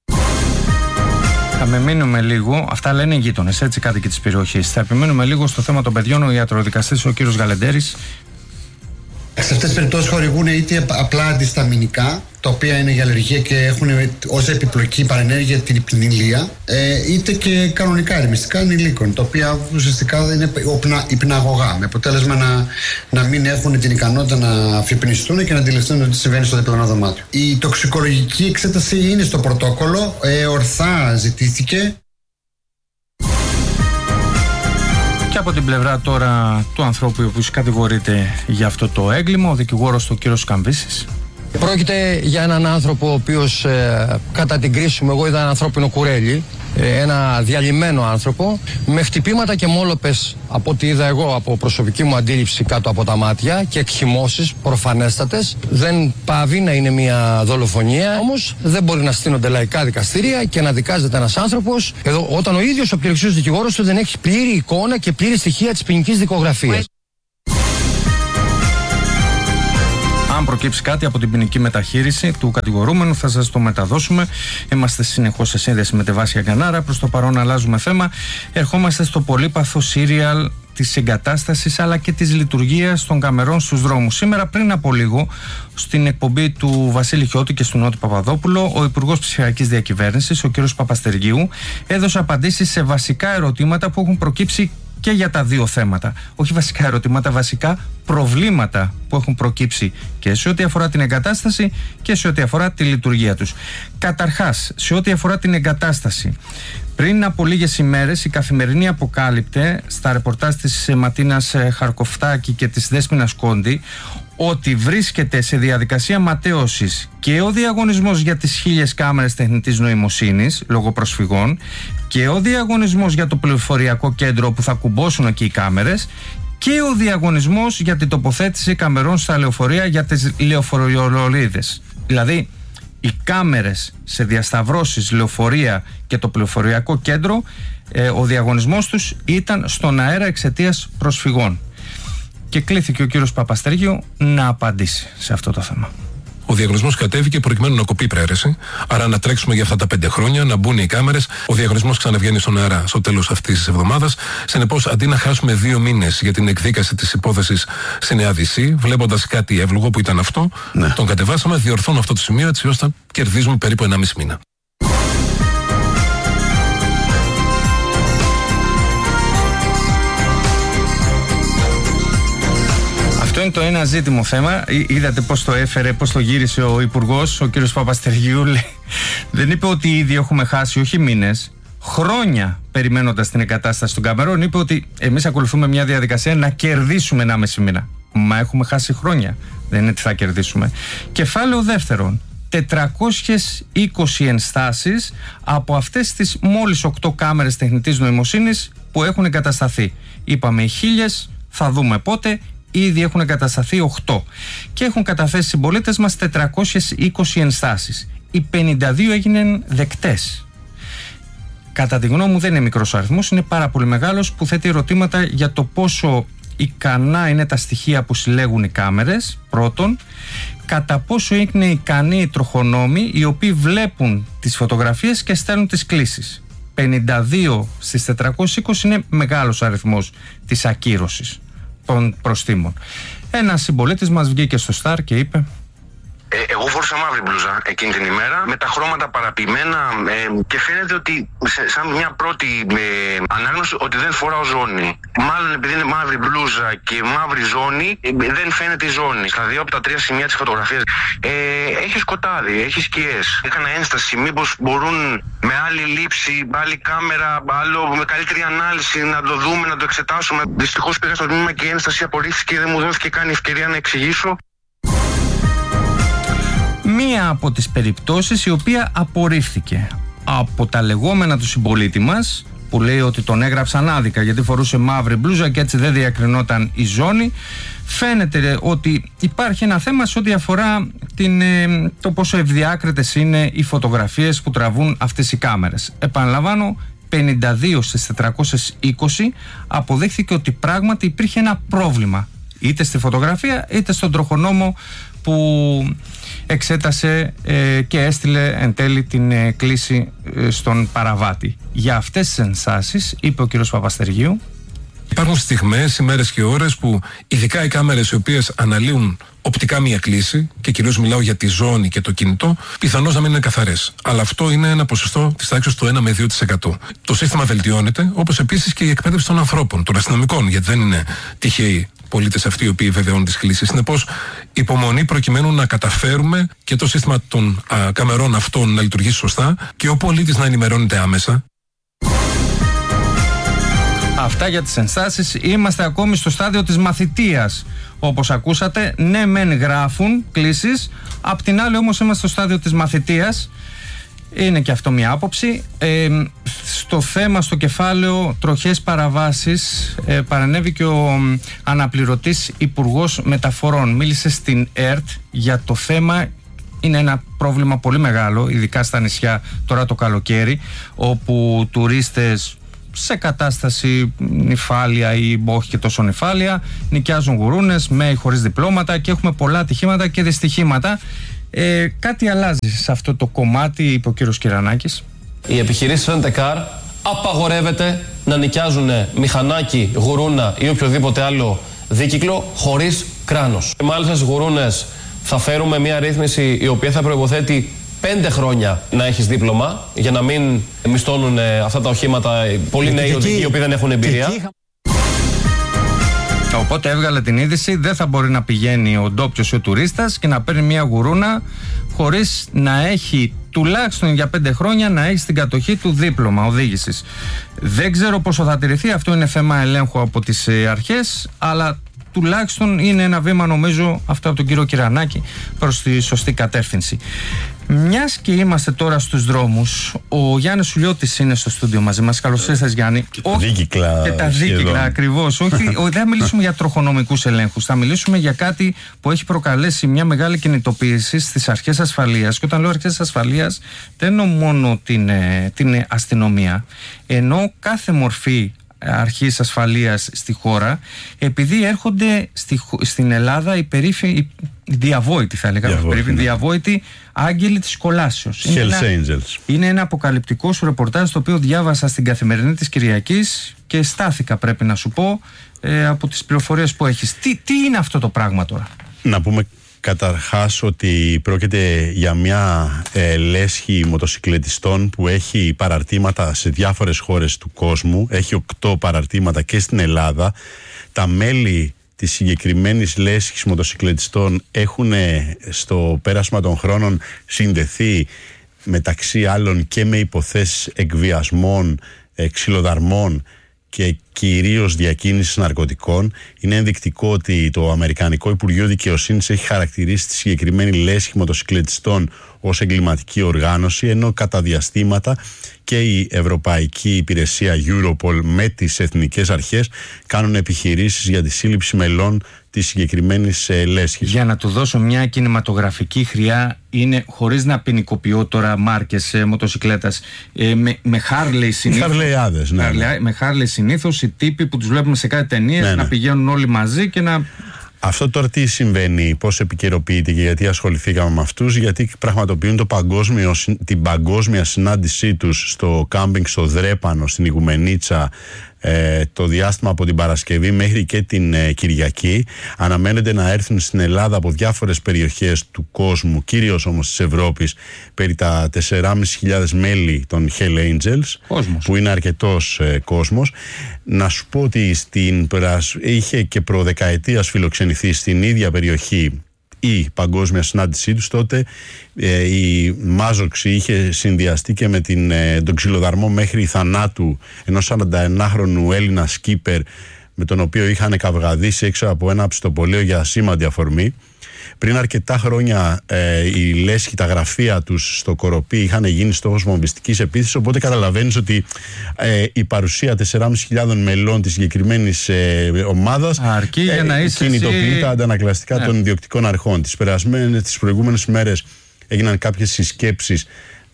Θα επιμείνουμε λίγο, αυτά λένε οι γείτονες, έτσι, κάτοικοι της περιοχής. Θα επιμείνουμε λίγο στο θέμα των παιδιών, ο ιατροδικαστής, ο κύριος Γαλεντέρης. Σε αυτές τις περιπτώσεις χορηγούν είτε απλά αντισταμινικά, τα οποία είναι για αλλεργία και έχουν ως επιπλοκή παρενέργεια την υπνηλία, είτε και κανονικά ερμιστικά ανηλίκων, τα οποία ουσιαστικά είναι υπναγωγά, με αποτέλεσμα να μην έχουν την ικανότητα να αφυπνιστούν και να αντιληφθούν τι συμβαίνει στο διπλανό δωμάτιο. Η τοξικολογική εξέταση είναι στο πρωτόκολλο, ορθά ζητήθηκε. Και από την πλευρά τώρα του ανθρώπου που κατηγορείται για αυτό το έγκλημα, ο δικηγόρος του κ. Καμβίσης. Πρόκειται για έναν άνθρωπο ο οποίος κατά την κρίση μου εγώ είδα ένα ανθρώπινο κουρέλι, ένα διαλυμένο άνθρωπο με χτυπήματα και μόλοπες από ό,τι είδα εγώ από προσωπική μου αντίληψη κάτω από τα μάτια και εκχυμώσεις προφανέστατες. Δεν πάβει να είναι μια δολοφονία, όμως δεν μπορεί να στείνονται λαϊκά δικαστήρια και να δικάζεται ένας άνθρωπος εδώ, όταν ο ίδιος ο πληροξίος δικηγόρος του δεν έχει πλήρη εικόνα και πλήρη στοιχεία της ποινικής δικογραφίας. Αν προκύψει κάτι από την ποινική μεταχείριση του κατηγορούμενου, θα σας το μεταδώσουμε. Είμαστε συνεχώς σε σύνδεση με τη Βάσια Γκανάρα. Προς το παρόν, αλλάζουμε θέμα. Ερχόμαστε στο πολύπαθο σύριαλ της εγκατάστασης αλλά και της λειτουργίας των καμερών στους δρόμους. Σήμερα, πριν από λίγο, στην εκπομπή του Βασίλη Χιώτη και του Νότι Παπαδόπουλο, ο Υπουργός Ψηφιακής Διακυβέρνησης, ο κ. Παπαστεργίου, έδωσε απαντήσεις σε βασικά ερωτήματα που έχουν προκύψει και για τα δύο θέματα. Όχι βασικά ερωτήματα, βασικά προβλήματα που έχουν προκύψει και σε ό,τι αφορά την εγκατάσταση και σε ό,τι αφορά τη λειτουργία τους. Καταρχάς, σε ό,τι αφορά την εγκατάσταση, πριν από λίγες ημέρες η Καθημερινή αποκάλυπτε στα ρεπορτάζ της Ματίνας Χαρκοφτάκη και της Δέσποινας Κόντι ότι βρίσκεται σε διαδικασία ματέωσης και ο διαγωνισμός για τις 1000 κάμερες τεχνητής νοημοσύνης λόγω προσφυγών και ο διαγωνισμός για το πληροφοριακό κέντρο που θα κουμπώσουν εκεί οι κάμερες και ο διαγωνισμός για την τοποθέτηση καμερών στα λεωφορεία για τις λεωφοριολολίδες. Δηλαδή, οι κάμερες σε διασταυρώσεις, λεωφορεία και το πληροφοριακό κέντρο, ο διαγωνισμός τους ήταν στον αέρα εξαιτίας προσφυγών. Και κλήθηκε ο κύριος Παπαστέργιο να απαντήσει σε αυτό το θέμα. Ο διαγωνισμός κατέβηκε προκειμένου να κοπεί πραίρεση. Άρα να τρέξουμε για αυτά τα 5 χρόνια, να μπουν οι κάμερες. Ο διαγωνισμός ξαναβγαίνει στον αέρα στο τέλος αυτής της εβδομάδας. Συνεπώς, αντί να χάσουμε 2 μήνες για την εκδίκαση της υπόθεσης στη Νέα Δύση, βλέποντας κάτι εύλογο που ήταν αυτό, τον κατεβάσαμε, διορθώνω αυτό το σημείο έτσι ώστε να κερδίζουμε περίπου 1,5 μήνα. Αυτό είναι το ένα ζήτιμο θέμα. Είδατε πώς το έφερε, πώς το γύρισε ο Υπουργός, ο κύριος Παπαστεργίου. Δεν είπε ότι ήδη έχουμε χάσει όχι μήνες, χρόνια περιμένοντας την εγκατάσταση των καμερών. Είπε ότι εμείς ακολουθούμε μια διαδικασία να κερδίσουμε 1,5 μήνα. Μα έχουμε χάσει χρόνια. Δεν είναι τι θα κερδίσουμε. Κεφάλαιο δεύτερον. 420 ενστάσεις από αυτές τις μόλις 8 κάμερες τεχνητής νοημοσύνης που έχουν εγκατασταθεί. Είπαμε 1000, θα δούμε πότε. Ήδη έχουν εγκατασταθεί 8 και έχουν καταθέσει συμπολίτες μας 420 ενστάσεις. Οι 52 έγιναν δεκτές. Κατά τη γνώμη μου δεν είναι μικρός αριθμός, είναι πάρα πολύ μεγάλος, που θέτει ερωτήματα για το πόσο ικανά είναι τα στοιχεία που συλλέγουν οι κάμερες, πρώτον, κατά πόσο είναι ικανοί οι τροχονόμοι οι οποίοι βλέπουν τις φωτογραφίες και στέλνουν τις κλήσεις. 52 στις 420 είναι μεγάλος αριθμός της ακύρωσης των προστίμων. Ένας συμπολίτης μας βγήκε στο Σταρ και είπε: εγώ φόρησα μαύρη μπλούζα εκείνη την ημέρα με τα χρώματα παραποιημένα και φαίνεται ότι σαν μια πρώτη ανάγνωση ότι δεν φοράω ζώνη. Μάλλον επειδή είναι μαύρη μπλούζα και μαύρη ζώνη δεν φαίνεται η ζώνη. Στα 2 από τα 3 σημεία της φωτογραφίας έχει σκοτάδι, έχει σκιές. Έκανα ένσταση μήπως μπορούν με άλλη λήψη, άλλη κάμερα, άλλο με καλύτερη ανάλυση να το δούμε, να το εξετάσουμε. Δυστυχώς πήγα στο τμήμα και η ένσταση απορρίφθηκε και δεν μου δόθηκε καν η ευκαιρία να εξηγήσω. Μία από τις περιπτώσεις η οποία απορρίφθηκε από τα λεγόμενα του συμπολίτη μας, που λέει ότι τον έγραψαν άδικα γιατί φορούσε μαύρη μπλούζα και έτσι δεν διακρινόταν η ζώνη. Φαίνεται ότι υπάρχει ένα θέμα σε ό,τι αφορά το πόσο ευδιάκριτες είναι οι φωτογραφίες που τραβούν αυτές οι κάμερες. Επαναλαμβάνω, 52 στις 420 αποδείχθηκε ότι πράγματι υπήρχε ένα πρόβλημα, είτε στη φωτογραφία είτε στον τροχονόμο που εξέτασε και έστειλε εν τέλει την κλήση στον παραβάτη. Για αυτές τις ενστάσεις, είπε ο κ. Παπαστεργίου, Υπάρχουν στιγμές, ημέρες και ώρες που ειδικά οι κάμερες οι οποίες αναλύουν οπτικά μία κλίση, και κυρίως μιλάω για τη ζώνη και το κινητό, πιθανώς να μην είναι καθαρές. Αλλά αυτό είναι ένα ποσοστό της τάξης του 1 με 2%. Το σύστημα βελτιώνεται, όπως επίσης και η εκπαίδευση των ανθρώπων, των αστυνομικών, γιατί δεν είναι τυχαίοι πολίτες αυτοί οι οποίοι βεβαιώνουν τις κλίσεις. Συνεπώς, υπομονή προκειμένου να καταφέρουμε και το σύστημα των καμερών αυτών να λειτουργήσει σωστά και ο πολίτης να ενημερώνεται άμεσα. Αυτά για τις ενστάσεις. Είμαστε ακόμη στο στάδιο της μαθητείας. Όπως ακούσατε, ναι μεν γράφουν κλήσεις, απ' την άλλη όμως είμαστε στο στάδιο της μαθητείας. Είναι και αυτό μια άποψη. Στο θέμα, στο κεφάλαιο τροχές παραβάσεις, παρενέβη και ο αναπληρωτής Υπουργός Μεταφορών. Μίλησε στην ΕΡΤ για το θέμα. Είναι ένα πρόβλημα πολύ μεγάλο, ειδικά στα νησιά τώρα το καλοκαίρι, όπου τουρίστες σε κατάσταση νηφάλια ή όχι και τόσο νηφάλια νοικιάζουν γουρούνες με ή χωρίς διπλώματα και έχουμε πολλά ατυχήματα και δυστυχήματα. Κάτι αλλάζει σε αυτό το κομμάτι, είπε ο κύριος Κυρανάκης. Οι επιχειρήσεις Rent-A-Car απαγορεύεται να νοικιάζουν μηχανάκι, γουρούνα ή οποιοδήποτε άλλο δίκυκλο χωρίς κράνος. Και μάλιστα στις γουρούνες θα φέρουμε μια ρύθμιση η οποία θα προϋποθέτει 5 χρόνια να έχεις δίπλωμα, για να μην μισθώνουν αυτά τα οχήματα πολλοί νέοι οδηγοί οι οποίοι δεν έχουν εμπειρία. Οπότε έβγαλε την είδηση, δεν θα μπορεί να πηγαίνει ο ντόπιος ή ο τουρίστας και να παίρνει μια γουρούνα χωρίς να έχει τουλάχιστον για 5 χρόνια να έχει στην κατοχή του δίπλωμα οδήγησης. Δεν ξέρω πόσο θα τηρηθεί, αυτό είναι θέμα ελέγχου από τις αρχές, αλλά τουλάχιστον είναι ένα βήμα, νομίζω, αυτό από τον κύριο Κυρανάκη, προς τη σωστή κατεύθυνση. Μιας και είμαστε τώρα στους δρόμους, ο Γιάννης Σουλιώτης είναι στο στούντιο μαζί μας. Καλώς ήρθες, Γιάννη. Και τα δίκυκλα. Και τα δίκυκλα, ακριβώς. Όχι, δεν θα μιλήσουμε για τροχονομικούς ελέγχους. Θα μιλήσουμε για κάτι που έχει προκαλέσει μια μεγάλη κινητοποίηση στις αρχές ασφαλείας. Και όταν λέω αρχές ασφαλείας, δεν εννοώ μόνο την αστυνομία, ενώ κάθε μορφή αρχής ασφαλείας στη χώρα, επειδή έρχονται στην Ελλάδα οι περίφημοι διαβόητοι, θα έλεγα, διαβόητοι άγγελοι της κολάσεως. Hells Angels. Είναι ένα αποκαλυπτικό σου ρεπορτάζ το οποίο διάβασα στην Καθημερινή της Κυριακής και στάθηκα, πρέπει να σου πω, από τις πληροφορίες που έχεις. Τι είναι αυτό το πράγμα τώρα? Να πούμε καταρχάς ότι πρόκειται για μια λέσχη μοτοσυκλετιστών που έχει παραρτήματα σε διάφορες χώρες του κόσμου. Έχει 8 παραρτήματα και στην Ελλάδα. Τα μέλη της συγκεκριμένης λέσχης μοτοσυκλετιστών έχουν στο πέρασμα των χρόνων συνδεθεί μεταξύ άλλων και με υποθέσεις εκβιασμών, ξυλοδαρμών και κυρίως διακίνησης ναρκωτικών. Είναι ενδεικτικό ότι το Αμερικανικό Υπουργείο Δικαιοσύνης έχει χαρακτηρίσει τη συγκεκριμένη λέσχη μοτοσυκλετιστών ως εγκληματική οργάνωση, ενώ κατά διαστήματα και η Ευρωπαϊκή Υπηρεσία Europol με τις εθνικές αρχές κάνουν επιχειρήσεις για τη σύλληψη μελών της συγκεκριμένης λέσχης. Για να του δώσω μια κινηματογραφική χρειά, είναι, χωρίς να ποινικοποιώ τώρα μάρκες μοτοσυκλέτας, με Harley συνήθως. Με Harley συνήθως οι τύποι που τους βλέπουμε σε κάτι ταινίες να πηγαίνουν όλοι μαζί και να... Αυτό τώρα τι συμβαίνει, πώς επικαιροποιείται και γιατί ασχοληθήκαμε με αυτούς? Γιατί πραγματοποιούν την παγκόσμια συνάντησή τους στο κάμπινγκ στο Δρέπανο, στην Ιγουμενίτσα, το διάστημα από την Παρασκευή μέχρι και την Κυριακή. Αναμένεται να έρθουν στην Ελλάδα από διάφορες περιοχές του κόσμου, κυρίως όμως της Ευρώπης, περί τα 4.500 μέλη των Hell Angels, που είναι αρκετός κόσμος. Να σου πω ότι είχε και προδεκαετίας φιλοξενηθεί στην ίδια περιοχή η παγκόσμια συνάντησή τους. Τότε η μάζοξη είχε συνδυαστεί και με τον ξυλοδαρμό μέχρι θανάτου ενός 41χρονου Έλληνα σκίπερ, με τον οποίο είχαν καυγαδίσει έξω από ένα ψητοπολείο για ασήμαντη αφορμή. Πριν αρκετά χρόνια η λέσχη, τα γραφεία τους στο Κοροπή είχαν γίνει στόχος βομβιστικής επίθεσης, οπότε καταλαβαίνεις ότι η παρουσία 4.500 μελών της συγκεκριμένης ομάδας κινητοποιεί τα αντανακλαστικά των ιδιοκτικών αρχών. Τις προηγούμενες μέρες έγιναν κάποιες συσκέψεις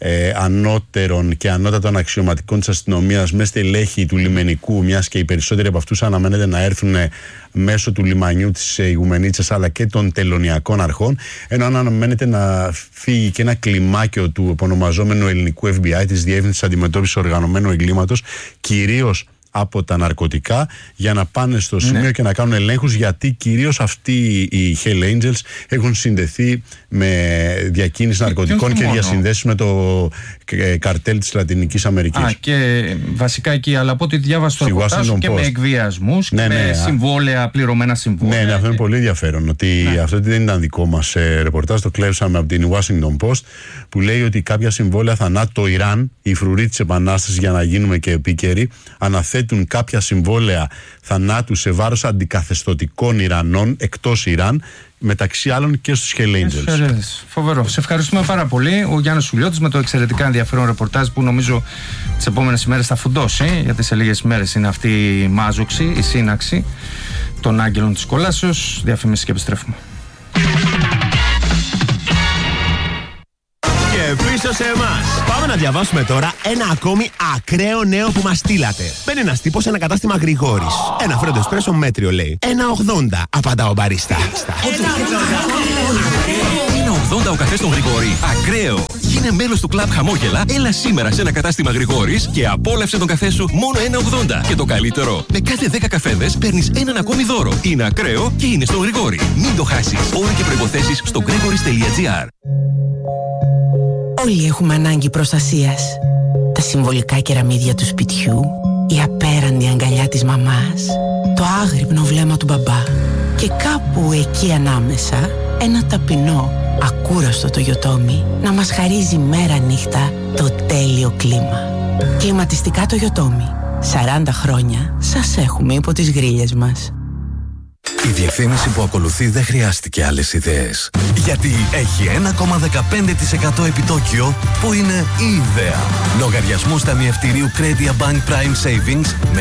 ανώτερων και ανώτατων αξιωματικών της αστυνομίας με στελέχη του λιμενικού, μιας και οι περισσότεροι από αυτούς αναμένεται να έρθουν μέσω του λιμανιού της Ιγουμενίτσας αλλά και των τελωνιακών αρχών, ενώ αναμένεται να φύγει και ένα κλιμάκιο του επωνομαζόμενου ελληνικού FBI, της Διεύθυνσης Αντιμετώπισης Οργανωμένου Εγκλήματος, κυρίως από τα ναρκωτικά για να πάνε στο σημείο και να κάνουν ελέγχους, γιατί κυρίως αυτοί οι Hell Angels έχουν συνδεθεί με διακίνηση ναρκωτικών και διασυνδέσεις με το καρτέλ της Λατινικής Αμερικής. Και βασικά εκεί, αλλά από ό,τι διάβασα στο ρεπορτάζ και με εκβιασμούς και με συμβόλαια, πληρωμένα συμβόλαια. Ναι, αυτό είναι πολύ ενδιαφέρον. Ότι αυτό δεν ήταν δικό μας ρεπορτάζ, το κλέψαμε από την Washington Post, που λέει ότι κάποια συμβόλαια θανάτου, το Ιράν, η φρουρή της Επανάστασης, για να γίνουμε και επίκαιροι, αναθέτουν κάποια συμβόλαια θανάτου σε βάρος αντικαθεστωτικών Ιρανών εκτός Ιράν, μεταξύ άλλων και στους Hell Angels. Φοβερό. Σε ευχαριστούμε πάρα πολύ. Ο Γιάννης Σουλιώτης με το εξαιρετικά ενδιαφέρον ρεπορτάζ που νομίζω τις επόμενες ημέρες θα φουντώσει, γιατί σε λίγες ημέρες είναι αυτή η μάζοξη, η σύναξη των Άγγελων της Κολάσεως. Διαφήμιση και επιστρέφουμε. Και πίσω σε εμάς. Πάμε να διαβάσουμε τώρα ένα ακόμη ακραίο νέο που μας στείλατε. Μπαίνει ένας τύπος σε ένα κατάστημα Γρηγόρης. Ένα φρέντο εσπρέσο μέτριο, λέει. 1,80, απαντά ο μπαρίστα. 1,80 ο καφές στον Γρηγόρη. Ακραίο. Γίνε μέλος του κλαμπ Χαμόγελα. Έλα σήμερα σε ένα κατάστημα Γρηγόρης και απόλαυσε τον καφέ σου μόνο 1,80. Και το καλύτερο, με κάθε 10 καφέδες παίρνεις έναν ακόμη δώρο. Είναι ακραίο και είναι στον Γρηγόρη. Μην το χάσεις. Όροι και προϋποθέσεις στο gregoris.gr. Όλοι έχουμε ανάγκη προστασίας. Τα συμβολικά κεραμίδια του σπιτιού, η απέραντη αγκαλιά της μαμάς, το άγρυπνο βλέμμα του μπαμπά και κάπου εκεί ανάμεσα ένα ταπεινό, ακούραστο το Yotomi να μας χαρίζει μέρα νύχτα το τέλειο κλίμα. Κλιματιστικά το Yotomi. 40 χρόνια σας έχουμε υπό τις γρίλες μας. Η διευθύνηση που ακολουθεί δεν χρειάστηκε άλλες ιδέες. Γιατί έχει 1,15% επιτόκιο που είναι η ιδέα. Λογαριασμούς ταμιευτηρίου Credia Bank Prime Savings με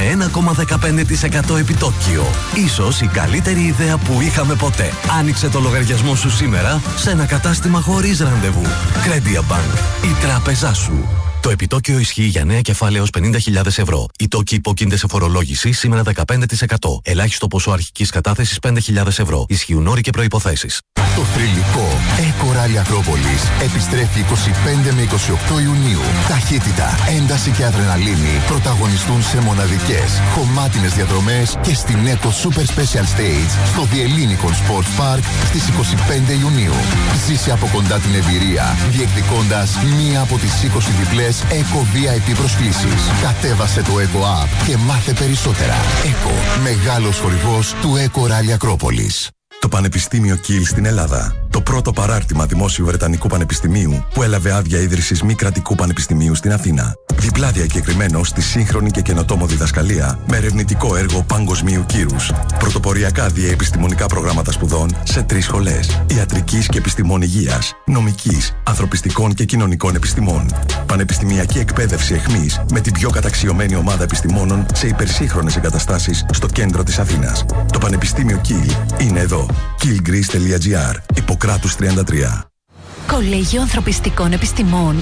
1,15% επιτόκιο. Ίσως η καλύτερη ιδέα που είχαμε ποτέ. Άνοιξε το λογαριασμό σου σήμερα σε ένα κατάστημα χωρίς ραντεβού. Credia Bank. Η τράπεζά σου. Το επιτόκιο ισχύει για νέα κεφάλαια έως 50.000 ευρώ. Οι τόκοι υπόκεινται σε φορολόγηση σήμερα 15%. Ελάχιστο ποσό αρχικής κατάθεσης 5.000 ευρώ. Ισχύουν όροι και προϋποθέσεις. Το θρυλικό Eco-Rally Ακρόπολης επιστρέφει 25 με 28 Ιουνίου. Ταχύτητα, ένταση και αδρεναλίνη πρωταγωνιστούν σε μοναδικές, χωμάτινες διαδρομές και στην Eco Super Special Stage στο The Ellinikon Sports Park στις 25 Ιουνίου. Ζήσε από κοντά την εμπειρία, διεκδικώντας μία από τις 20 διπλές Eco VIP προσκλήσεις. Κατέβασε το Eco App και μάθε περισσότερα. Eco, μεγάλος χορηγός του Eco-Rally Ακρόπολης. Το Πανεπιστήμιο Κιλ στην Ελλάδα. Το πρώτο παράρτημα δημόσιου Βρετανικού Πανεπιστημίου που έλαβε άδεια ίδρυσης μη κρατικού πανεπιστημίου στην Αθήνα. Διπλά διακεκριμένο στη σύγχρονη και καινοτόμο διδασκαλία με ερευνητικό έργο παγκοσμίου κύρους. Πρωτοποριακά διαεπιστημονικά προγράμματα σπουδών σε 3 σχολές. Ιατρικής και επιστημών υγείας, νομικής, ανθρωπιστικών και κοινωνικών επιστημών. Πανεπιστημιακή εκπαίδευση εχμής με την πιο καταξιωμένη ομάδα επιστημόνων σε υπερσύγχρονες εγκαταστάσεις στο κέντρο της Αθήνας. Το Πανεπιστήμιο Κιλ είναι εδώ. killgreece.gr. Ιπποκράτους 33. Κολέγιο Ανθρωπιστικών Επιστημών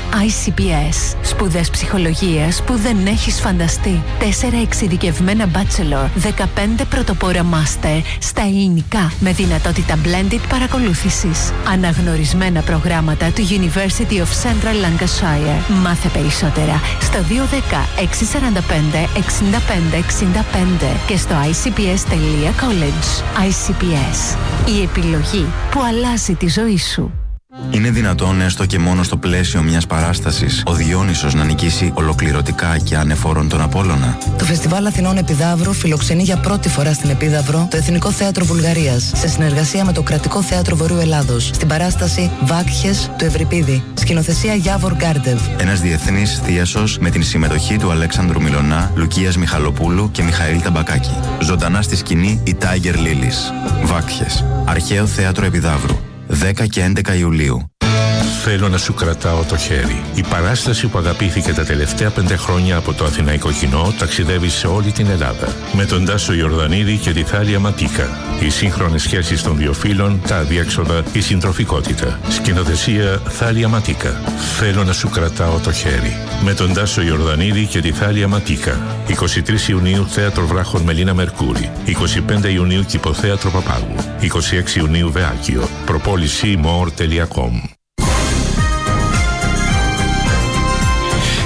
ICPS. Σπουδές ψυχολογίας που δεν έχεις φανταστεί. 4 εξειδικευμένα bachelor, 15 πρωτοπόρα master στα ελληνικά με δυνατότητα blended παρακολούθησης. Αναγνωρισμένα προγράμματα του University of Central Lancashire. Μάθε περισσότερα στο 210 645 65 65 και στο icps.college. ICPS. Η επιλογή που αλλάζει τη ζωή σου. Είναι δυνατόν έστω και μόνο στο πλαίσιο μιας παράστασης ο Διόνυσος να νικήσει ολοκληρωτικά και ανεφόρον τον Απόλλωνα? Το Φεστιβάλ Αθηνών Επιδαύρου φιλοξενεί για πρώτη φορά στην Επίδαυρο το Εθνικό Θέατρο Βουλγαρίας σε συνεργασία με το Κρατικό Θέατρο Βορείου Ελλάδος στην παράσταση Βάκχες του Ευρυπίδη. Σκηνοθεσία Γιάβορ Γκάρντεβ. Ένας διεθνής θίασος με την συμμετοχή του Αλέξανδρου Μιλωνά, Λουκίας Μιχαλοπούλου και Μιχαήλ Ταμπακάκη. Ζωντανά στη σκηνή η Tiger Lilies. Βάκχες. Αρχαίο Θέατρο Επιδαύρου. 10 και 11 Ιουλίου. Θέλω να σου κρατάω το χέρι. Η παράσταση που αγαπήθηκε τα τελευταία 5 χρόνια από το αθηναϊκό κοινό ταξιδεύει σε όλη την Ελλάδα. Με τον Τάσο Ιορδανίδη και τη Θάλια Ματίκα. Οι σύγχρονες σχέσεις των δύο φύλων, τα αδιέξοδα, η συντροφικότητα. Σκηνοθεσία Θάλια Ματίκα. Θέλω να σου κρατάω το χέρι. Με τον Τάσο Ιορδανίδη και τη Θάλια Ματίκα. 23 Ιουνίου Θέατρο Βράχων Μελίνα Μερκούρη. 25 Ιουνίου Κηποθέατρο Παπάγου. 26 Ιουνίου Βεάκιο. Προπόληση more.com.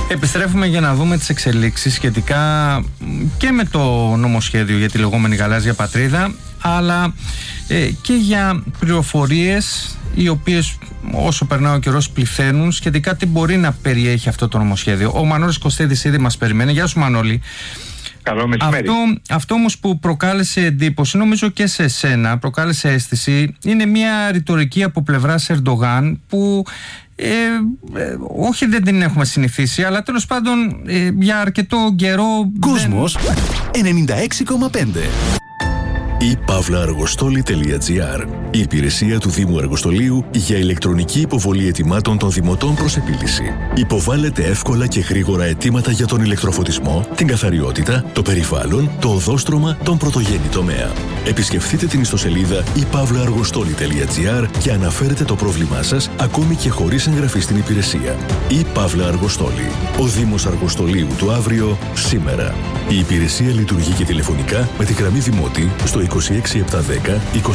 Επιστρέφουμε για να δούμε τις εξελίξεις σχετικά και με το νομοσχέδιο για τη λεγόμενη γαλάζια πατρίδα, αλλά και για πληροφορίες οι οποίες όσο περνάει ο καιρός πληθαίνουν σχετικά τι μπορεί να περιέχει αυτό το νομοσχέδιο. Ο Μανώλης Κωστίδης ήδη μας περιμένει. Γεια σου, Μανώλη. Καλό μεσημέρι. Αυτό όμως που προκάλεσε εντύπωση, νομίζω και σε εσένα, προκάλεσε αίσθηση, είναι μια ρητορική από πλευράς Ερντογάν που όχι δεν την έχουμε συνηθίσει, αλλά τέλος πάντων για αρκετό καιρό. Κόσμος 96,5. Η pavlaaργοστόλη.gr, η υπηρεσία του Δήμου Αργοστολίου για ηλεκτρονική υποβολή αιτημάτων των δημοτών προς επίλυση. Υποβάλλετε εύκολα και γρήγορα αιτήματα για τον ηλεκτροφωτισμό, την καθαριότητα, το περιβάλλον, το οδόστρωμα, τον πρωτογενή τομέα. Επισκεφτείτε την ιστοσελίδα pavlaaργοστόλη.gr και αναφέρετε το πρόβλημά σας ακόμη και χωρίς εγγραφή στην υπηρεσία. Η Παύλα Αργοστόλη. Ο Δήμος Αργοστολίου του αύριο, σήμερα. Η υπηρεσία λειτουργεί και τηλεφωνικά με τη γραμμή Δημότη στο 26710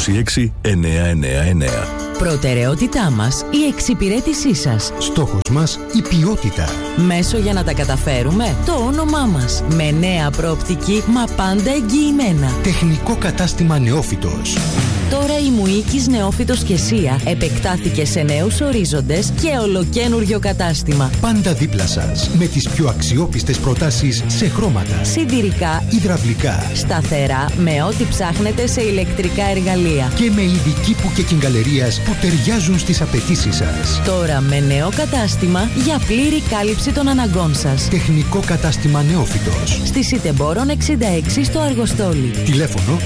26999. Προτεραιότητά μας η εξυπηρέτησή σας. Στόχος μας η ποιότητα. Μέσο για να τα καταφέρουμε το όνομά μας. Με νέα προοπτική μα πάντα εγγυημένα. Τεχνικό κατάστημα Νεόφυτος. Τώρα η Μουίκης Νεόφυτος και Σία επεκτάθηκε σε νέους ορίζοντες και ολοκαίνουργιο κατάστημα. Πάντα δίπλα σας με τις πιο αξιόπιστες προτάσεις σε χρώματα, σιδηρικά, υδραυλικά, σταθερά με ό,τι ψάχνετε σε ηλεκτρικά εργαλεία και με ειδική που και κυγκαλερίας που ταιριάζουν στις απαιτήσεις σας. Τώρα με νέο κατάστημα για πλήρη κάλυψη των αναγκών σας. Τεχνικό κατάστημα Νεόφυτος. Στη Σιτεμπόρων 66 στο Αργοστόλι. Τηλέφωνο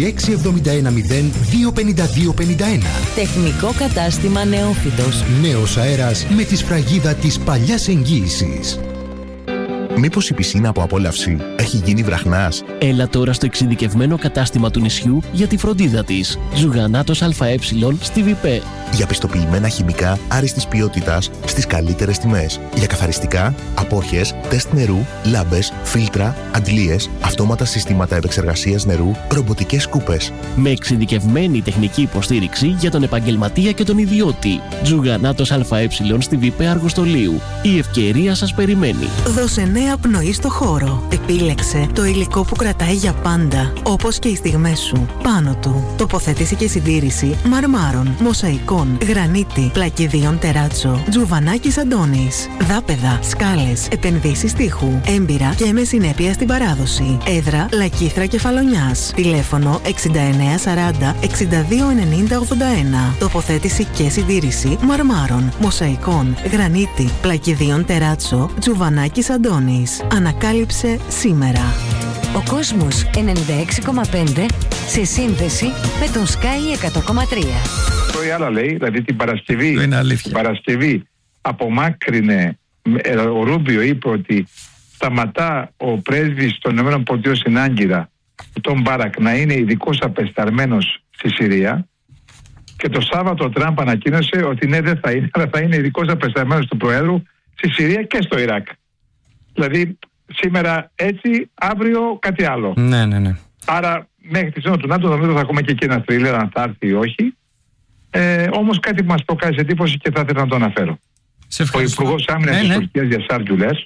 26710 25251. Τεχνικό κατάστημα Νεόφυτος. Νέος αέρας με τη σφραγίδα της παλιάς εγγύησης. Μήπως η πισίνα από απόλαυση έχει γίνει βραχνάς? Έλα τώρα στο εξειδικευμένο κατάστημα του νησιού για τη φροντίδα της. Ζουγανάτος ΑΕ στη ΒΙΠΕ. Για πιστοποιημένα χημικά άριστης ποιότητας στις καλύτερες τιμές. Για καθαριστικά, απόρχες, τεστ νερού, λάμπες, φίλτρα, αντλίες, αυτόματα συστήματα επεξεργασίας νερού, ρομποτικές σκούπες. Με εξειδικευμένη τεχνική υποστήριξη για τον επαγγελματία και τον ιδιώτη. Ζουγανάτος ΑΕ στη ΒΙΠΕ Αργοστολίου. Η ευκαιρία σας περιμένει. Δώσε νέα πνοή στο χώρο. Επίλεξε το υλικό που κρατάει για πάντα, όπως και οι στιγμές σου. Πάνω του, τοποθέτηση και συντήρηση μαρμάρων, μοσαϊκών, γρανίτη, πλακιδίων τεράτσο, Τζουβανάκης Αντώνης, δάπεδα, σκάλες, επενδύσεις τείχου, έμπειρα και με συνέπεια στην παράδοση. Έδρα Λακήθρα Κεφαλονιάς. Τηλέφωνο 6940 6290 81. Τοποθέτηση και συντήρηση μαρμάρων, μοσαϊκών, γρανίτη, πλακιδίων τεράτσο, Τζουβανάκης Αντώνης. Ανακάλυψε σήμερα. Ο Κόσμος 96,5 σε σύνδεση με τον Sky 100,3. Το ή άλλα λέει, δηλαδή την Παρασκευή απομάκρυνε, ο Ρούμπιο είπε ότι σταματά ο πρέσβης των ΗΠΑ στην Άγκυρα, τον Μπάρακ, να είναι ειδικός απεσταλμένος στη Συρία, και το Σάββατο ο Τραμπ ανακοίνωσε ότι ναι, δεν θα είναι, αλλά θα είναι ειδικός απεσταλμένος του Προέδρου στη Συρία και στο Ιράκ. Δηλαδή σήμερα έτσι, αύριο κάτι άλλο. Ναι. Άρα μέχρι τη ζώνη του ΝΑΤΟ νομίζω θα έχουμε και εκεί ένα θρίλερ αν θα έρθει ή όχι. Όμως κάτι που μας προκάλεσε εντύπωση και θα ήθελα να το αναφέρω. Ο Υπουργός Άμυνας της Τουρκίας, Γιασάρ Γκουλές,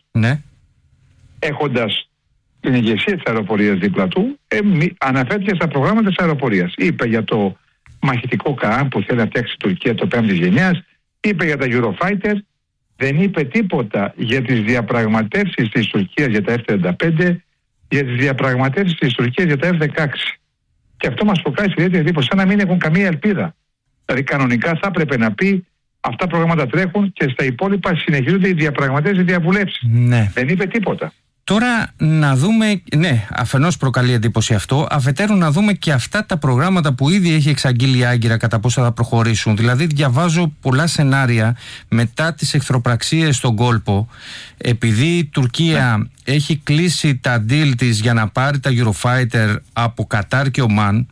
έχοντας την ηγεσία της αεροπορίας δίπλα του, αναφέρθηκε στα προγράμματα της αεροπορίας. Είπε για το μαχητικό ΚΑΑΜ που θέλει να φτιάξει η Τουρκία το 5ης γενιάς, είπε για τα Eurofighter, δεν είπε τίποτα για τις διαπραγματεύσεις της Τουρκίας για τα F-35, για τις διαπραγματεύσεις της Τουρκίας για τα F-16. Και αυτό μας προκάλεσε ιδιαίτερη εντύπωση, σαν να μην έχουν καμία ελπίδα. Δηλαδή κανονικά θα έπρεπε να πει αυτά προγράμματα τρέχουν και στα υπόλοιπα συνεχίζονται οι διαπραγματεύσεις, οι διαβουλεύσεις. Ναι. Δεν είπε τίποτα. Τώρα να δούμε, ναι, αφενός προκαλεί εντύπωση αυτό, αφετέρου να δούμε και αυτά τα προγράμματα που ήδη έχει εξαγγείλει η Άγκυρα κατά πόσο θα προχωρήσουν. Δηλαδή διαβάζω πολλά σενάρια μετά τις εχθροπραξίες στον κόλπο, επειδή η Τουρκία έχει κλείσει τα deal της για να πάρει τα Eurofighter από Κατάρ και Ομάν.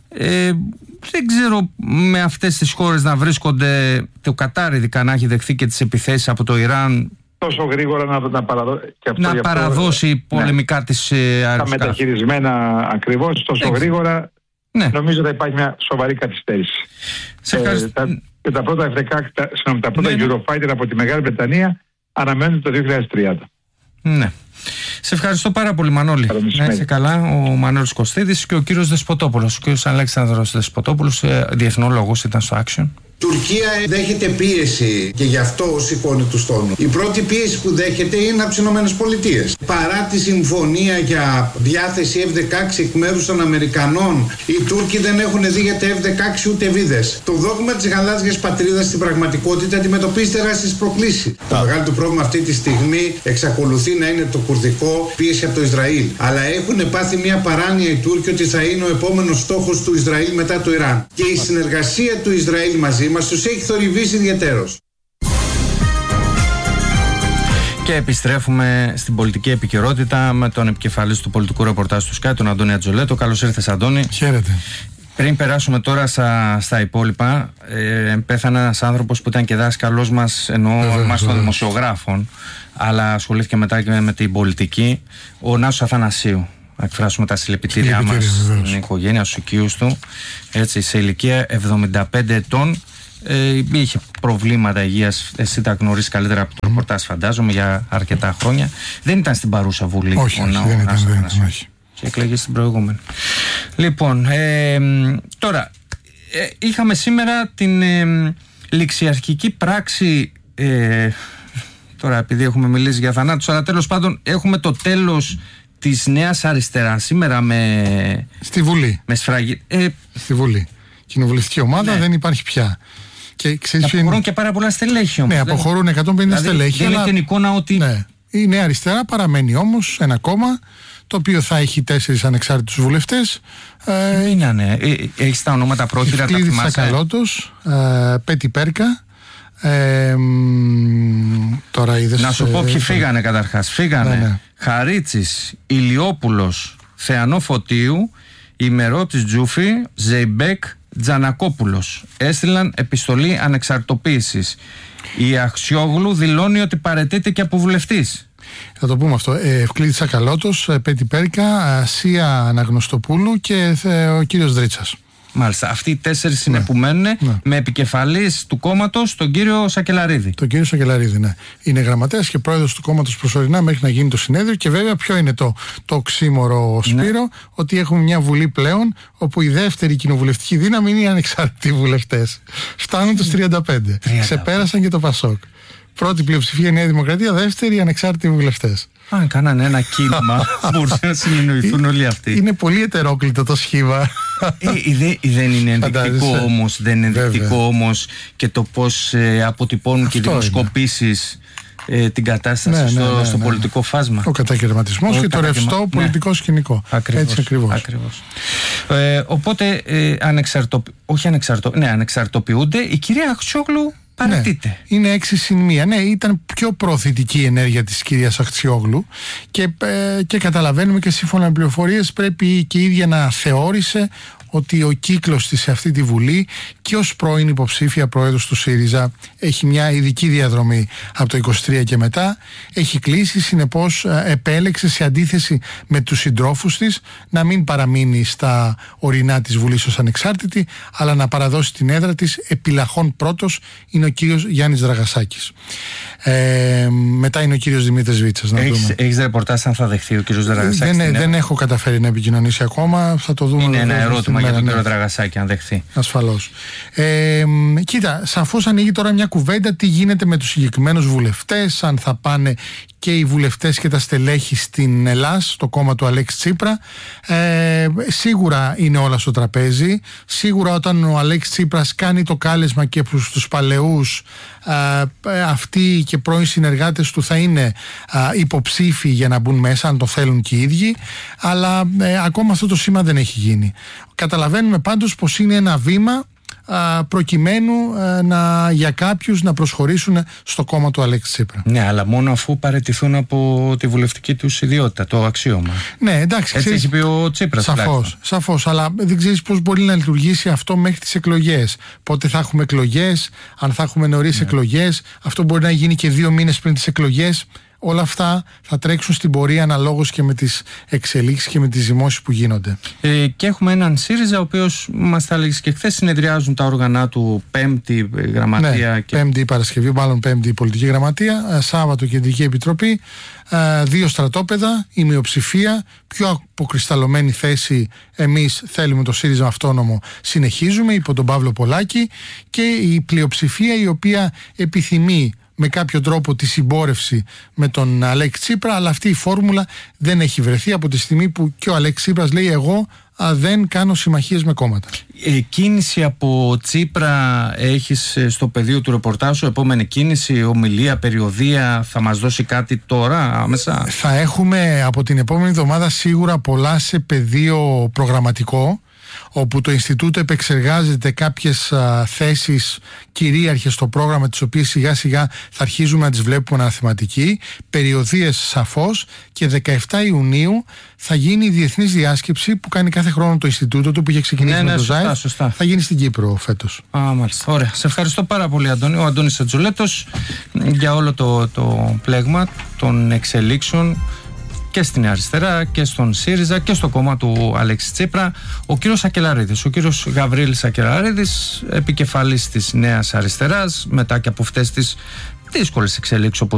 Δεν ξέρω με αυτές τις χώρες να βρίσκονται, το Κατάρ ειδικά να έχει δεχθεί και τις επιθέσεις από το Ιράν, τόσο γρήγορα να παραδώσει πολεμικά τις αεροσκάφη. Τα μεταχειρισμένα ακριβώς, τόσο γρήγορα, νομίζω ότι υπάρχει μια σοβαρή καθυστέρηση. Τα πρώτα Eurofighter από τη Μεγάλη Βρετανία αναμένονται το 2030. Ναι. Σε ευχαριστώ πάρα πολύ, Μανώλη. Να είσαι καλά. Ο Μανώλης Κωστίδης και ο κύριος Δεσποτόπουλος. Ο κύριος Αλέξανδρος Δεσποτόπουλος, διεθνόλογος, ήταν στο Action. Τουρκία δέχεται πίεση και γι' αυτό σηκώνει τους τόνους. Η πρώτη πίεση που δέχεται είναι από τις ΗΠΑ. Παρά τη συμφωνία για διάθεση F-16 εκ μέρους των Αμερικανών, οι Τούρκοι δεν έχουν δει για τα F-16 ούτε βίδες. Το δόγμα της γαλάζιας πατρίδας στην πραγματικότητα αντιμετωπίζει τεράστιες προκλήσεις. Το μεγάλο του πρόβλημα αυτή τη στιγμή εξακολουθεί να είναι το κουρδικό, πίεση από το Ισραήλ. Αλλά έχουν πάθει μια παράνοια οι Τούρκοι ότι θα είναι ο επόμενος στόχος του Ισραήλ μετά το Ιράν. Και η συνεργασία του Ισραήλ μαζί μας τους έχει θορυβήσει ιδιαιτέρως. Και επιστρέφουμε στην πολιτική επικαιρότητα με τον επικεφαλής του πολιτικού ρεπορτάζ του ΣΚΑΙ, τον Αντώνη Ατζολέτο. Καλώς ήρθες, Αντώνη. Χαίρετε. Πριν περάσουμε τώρα στα υπόλοιπα, πέθανε ένας άνθρωπος που ήταν και δάσκαλός μας, εννοώ μας των δημοσιογράφων, αλλά ασχολήθηκε μετά και με την πολιτική, ο Νάσος Αθανασίου. Να εκφράσουμε τα συλληπιτήριά μας στην οικογένεια, στους οικείους του. Έτσι, σε ηλικία 75 ετών. Είχε προβλήματα υγείας. Εσύ τα γνωρίζεις καλύτερα από το ρεπορτάζ, φαντάζομαι, για αρκετά χρόνια. Δεν ήταν στην παρούσα Βουλή. Όχι, δεν ήταν. Και εκλεγεί στην προηγούμενη. Λοιπόν, τώρα είχαμε σήμερα την ληξιαρχική πράξη. Τώρα, επειδή έχουμε μιλήσει για θανάτους, αλλά τέλος πάντων έχουμε το τέλος της Νέας Αριστεράς σήμερα στη Βουλή. Με σφραγή. Στη Βουλή. Κοινοβουλευτική ομάδα δεν υπάρχει πια. Και αποχωρούν και πάρα πολλά στελέχη όμως. Ναι, αποχωρούν 150 στελέχη. Δεν είναι την εικόνα ότι. Ναι. Η Νέα Αριστερά παραμένει όμως ένα κόμμα το οποίο θα έχει 4 ανεξάρτητους βουλευτές. Είναι, έχεις τα ονόματα πρόχειρα, τα θυμάσαι? Σακαλώτος, Πέτη Πέρκα. Τώρα είδες, να σου πω ποιοι φύγανε καταρχάς. Φύγανε Χαρίτσης, Ηλιόπουλος, Θεανό Φωτίου, Ημερώτης Τζούφη, Ζεϊμπέκ, Τζανακόπουλος. Έστειλαν επιστολή ανεξαρτοποίησης. Η Αξιόγλου δηλώνει ότι παραιτείται και από βουλευτής. Θα το πούμε αυτό. Ευκλήδης Σακαλώτος, Πέτη Πέρκα, Ασία Αναγνωστοπούλου και ο κύριος Δρίτσας. Μάλιστα. Αυτοί οι 4 είναι που μένουν με επικεφαλής του κόμματος τον κύριο Σακελαρίδη. Τον κύριο Σακελαρίδη, ναι. Είναι γραμματέας και πρόεδρος του κόμματος προσωρινά μέχρι να γίνει το συνέδριο. Και βέβαια, ποιο είναι το οξύμορο, Σπύρο, ότι έχουμε μια Βουλή πλέον όπου η δεύτερη κοινοβουλευτική δύναμη είναι οι ανεξάρτητοι βουλευτές. Φτάνουν τους 35. Ξεπέρασαν και το Πασόκ. Πρώτη πλειοψηφία η Νέα Δημοκρατία, δεύτερη οι ανεξάρτητοι βουλευτές. Αν κάνανε ένα κύμα, μπορούσαν να συνεννοηθούν όλοι αυτοί. Είναι πολύ ετερόκλητο το σχήμα. Δεν είναι ενδεικτικό όμως, και το πώς αποτυπώνουν και οι δημοσκοπήσεις την κατάσταση στο πολιτικό φάσμα. Ο κατακαιρματισμός και το ρευστό πολιτικό σκηνικό. Έτσι ακριβώς. Οπότε ανεξαρτοποιούνται. Η κυρία Αξιόγλου παραιτείται. Ναι, είναι 6-1. Ναι, ήταν πιο προωθητική η ενέργεια της κυρίας Αξιόγλου και καταλαβαίνουμε και σύμφωνα με πληροφορίες πρέπει και η ίδια να θεώρησε ότι ο κύκλος της σε αυτή τη Βουλή και ως πρώην υποψήφια πρόεδρος του ΣΥΡΙΖΑ έχει μια ειδική διαδρομή από το 23 και μετά, έχει κλείσει, συνεπώς επέλεξε σε αντίθεση με τους συντρόφους της να μην παραμείνει στα ορεινά της Βουλής ως ανεξάρτητη, αλλά να παραδώσει την έδρα της. Επιλαχών πρώτος είναι ο κύριος Γιάννης Δραγασάκης. Μετά είναι ο κύριος Δημήτρης Βίτσας. Έχεις ρεπορτάζ αν θα δεχθεί ο κύριος Δραγασάκης? Δεν έχω καταφέρει να επικοινωνήσει ακόμα. Θα το δούμε. Είναι ένα ερώτημα για τον κύριο Δραγασάκη, αν δεχθεί. Ασφαλώς. Κοίτα, σαφώς ανοίγει τώρα μια κουβέντα τι γίνεται με τους συγκεκριμένους βουλευτές, αν θα πάνε και οι βουλευτές και τα στελέχη στην Ελλάς, το κόμμα του Αλέξη Τσίπρα. Σίγουρα είναι όλα στο τραπέζι. Σίγουρα όταν ο Αλέξης Τσίπρας κάνει το κάλεσμα και προς τους παλαιούς, αυτοί και πρώην συνεργάτες του θα είναι υποψήφοι για να μπουν μέσα, αν το θέλουν και οι ίδιοι. Αλλά ακόμα αυτό το σήμα δεν έχει γίνει. Καταλαβαίνουμε πάντως πως είναι ένα βήμα προκειμένου για κάποιους να προσχωρήσουν στο κόμμα του Αλέξη Τσίπρα. Ναι, αλλά μόνο αφού παραιτηθούν από τη βουλευτική τους ιδιότητα, το αξίωμα. Ναι, εντάξει. Έτσι έχει πει ο Τσίπρας. Σαφώς, αλλά δεν ξέρεις πώς μπορεί να λειτουργήσει αυτό μέχρι τις εκλογές. Πότε θα έχουμε εκλογές, αν θα έχουμε νωρίς εκλογές. Αυτό μπορεί να γίνει και 2 μήνες πριν τις εκλογές. όλα αυτά θα τρέξουν στην πορεία αναλόγως και με τις εξελίξεις και με τις ζυμώσεις που γίνονται. Και έχουμε έναν ΣΥΡΙΖΑ, ο οποίος μας τα έλεγε και χθες, συνεδριάζουν τα όργανα του, Πέμπτη γραμματεία. Ναι, Πέμπτη Παρασκευή, μάλλον Πέμπτη πολιτική γραμματεία, Σάββατο κεντρική επιτροπή, 2 στρατόπεδα, η μειοψηφία, πιο αποκρισταλωμένη θέση. Εμείς θέλουμε το ΣΥΡΙΖΑ αυτόνομο, συνεχίζουμε υπό τον Παύλο Πολάκη, και η πλειοψηφία η οποία επιθυμεί με κάποιο τρόπο τη συμπόρευση με τον Αλέξη Τσίπρα, αλλά αυτή η φόρμουλα δεν έχει βρεθεί από τη στιγμή που και ο Αλέξης Τσίπρας λέει εγώ δεν κάνω συμμαχίες με κόμματα. Κίνηση από Τσίπρα έχεις στο πεδίο του ρεπορτάζου, επόμενη κίνηση, ομιλία, περιοδεία, θα μας δώσει κάτι τώρα άμεσα? Θα έχουμε από την επόμενη εβδομάδα σίγουρα πολλά σε πεδίο προγραμματικό, όπου το Ινστιτούτο επεξεργάζεται κάποιες θέσεις κυρίαρχες στο πρόγραμμα, τις οποίες σιγά σιγά θα αρχίζουμε να τις βλέπουμε αναθεματική, περιοδίες σαφώς, και 17 Ιουνίου θα γίνει η διεθνής διάσκεψη που κάνει κάθε χρόνο το Ινστιτούτο του, που είχε ξεκινήσει με το ΖΑΕΦ. Θα γίνει στην Κύπρο φέτος. Μάλιστα. Ωραία. Σε ευχαριστώ πάρα πολύ, Αντώνη. Ο Αντώνης Ατζουλέτος, για όλο το πλέγμα των εξελίξεων και στην αριστερά και στον ΣΥΡΙΖΑ και στο κόμμα του Αλέξη Τσίπρα. Ο κύριος Σακελαρίδης, ο κύριος Γαβρίλης Σακελαρίδης, επικεφαλής της Νέας Αριστεράς, μετά και από αυτές τις δύσκολες εξελίξεις, όπως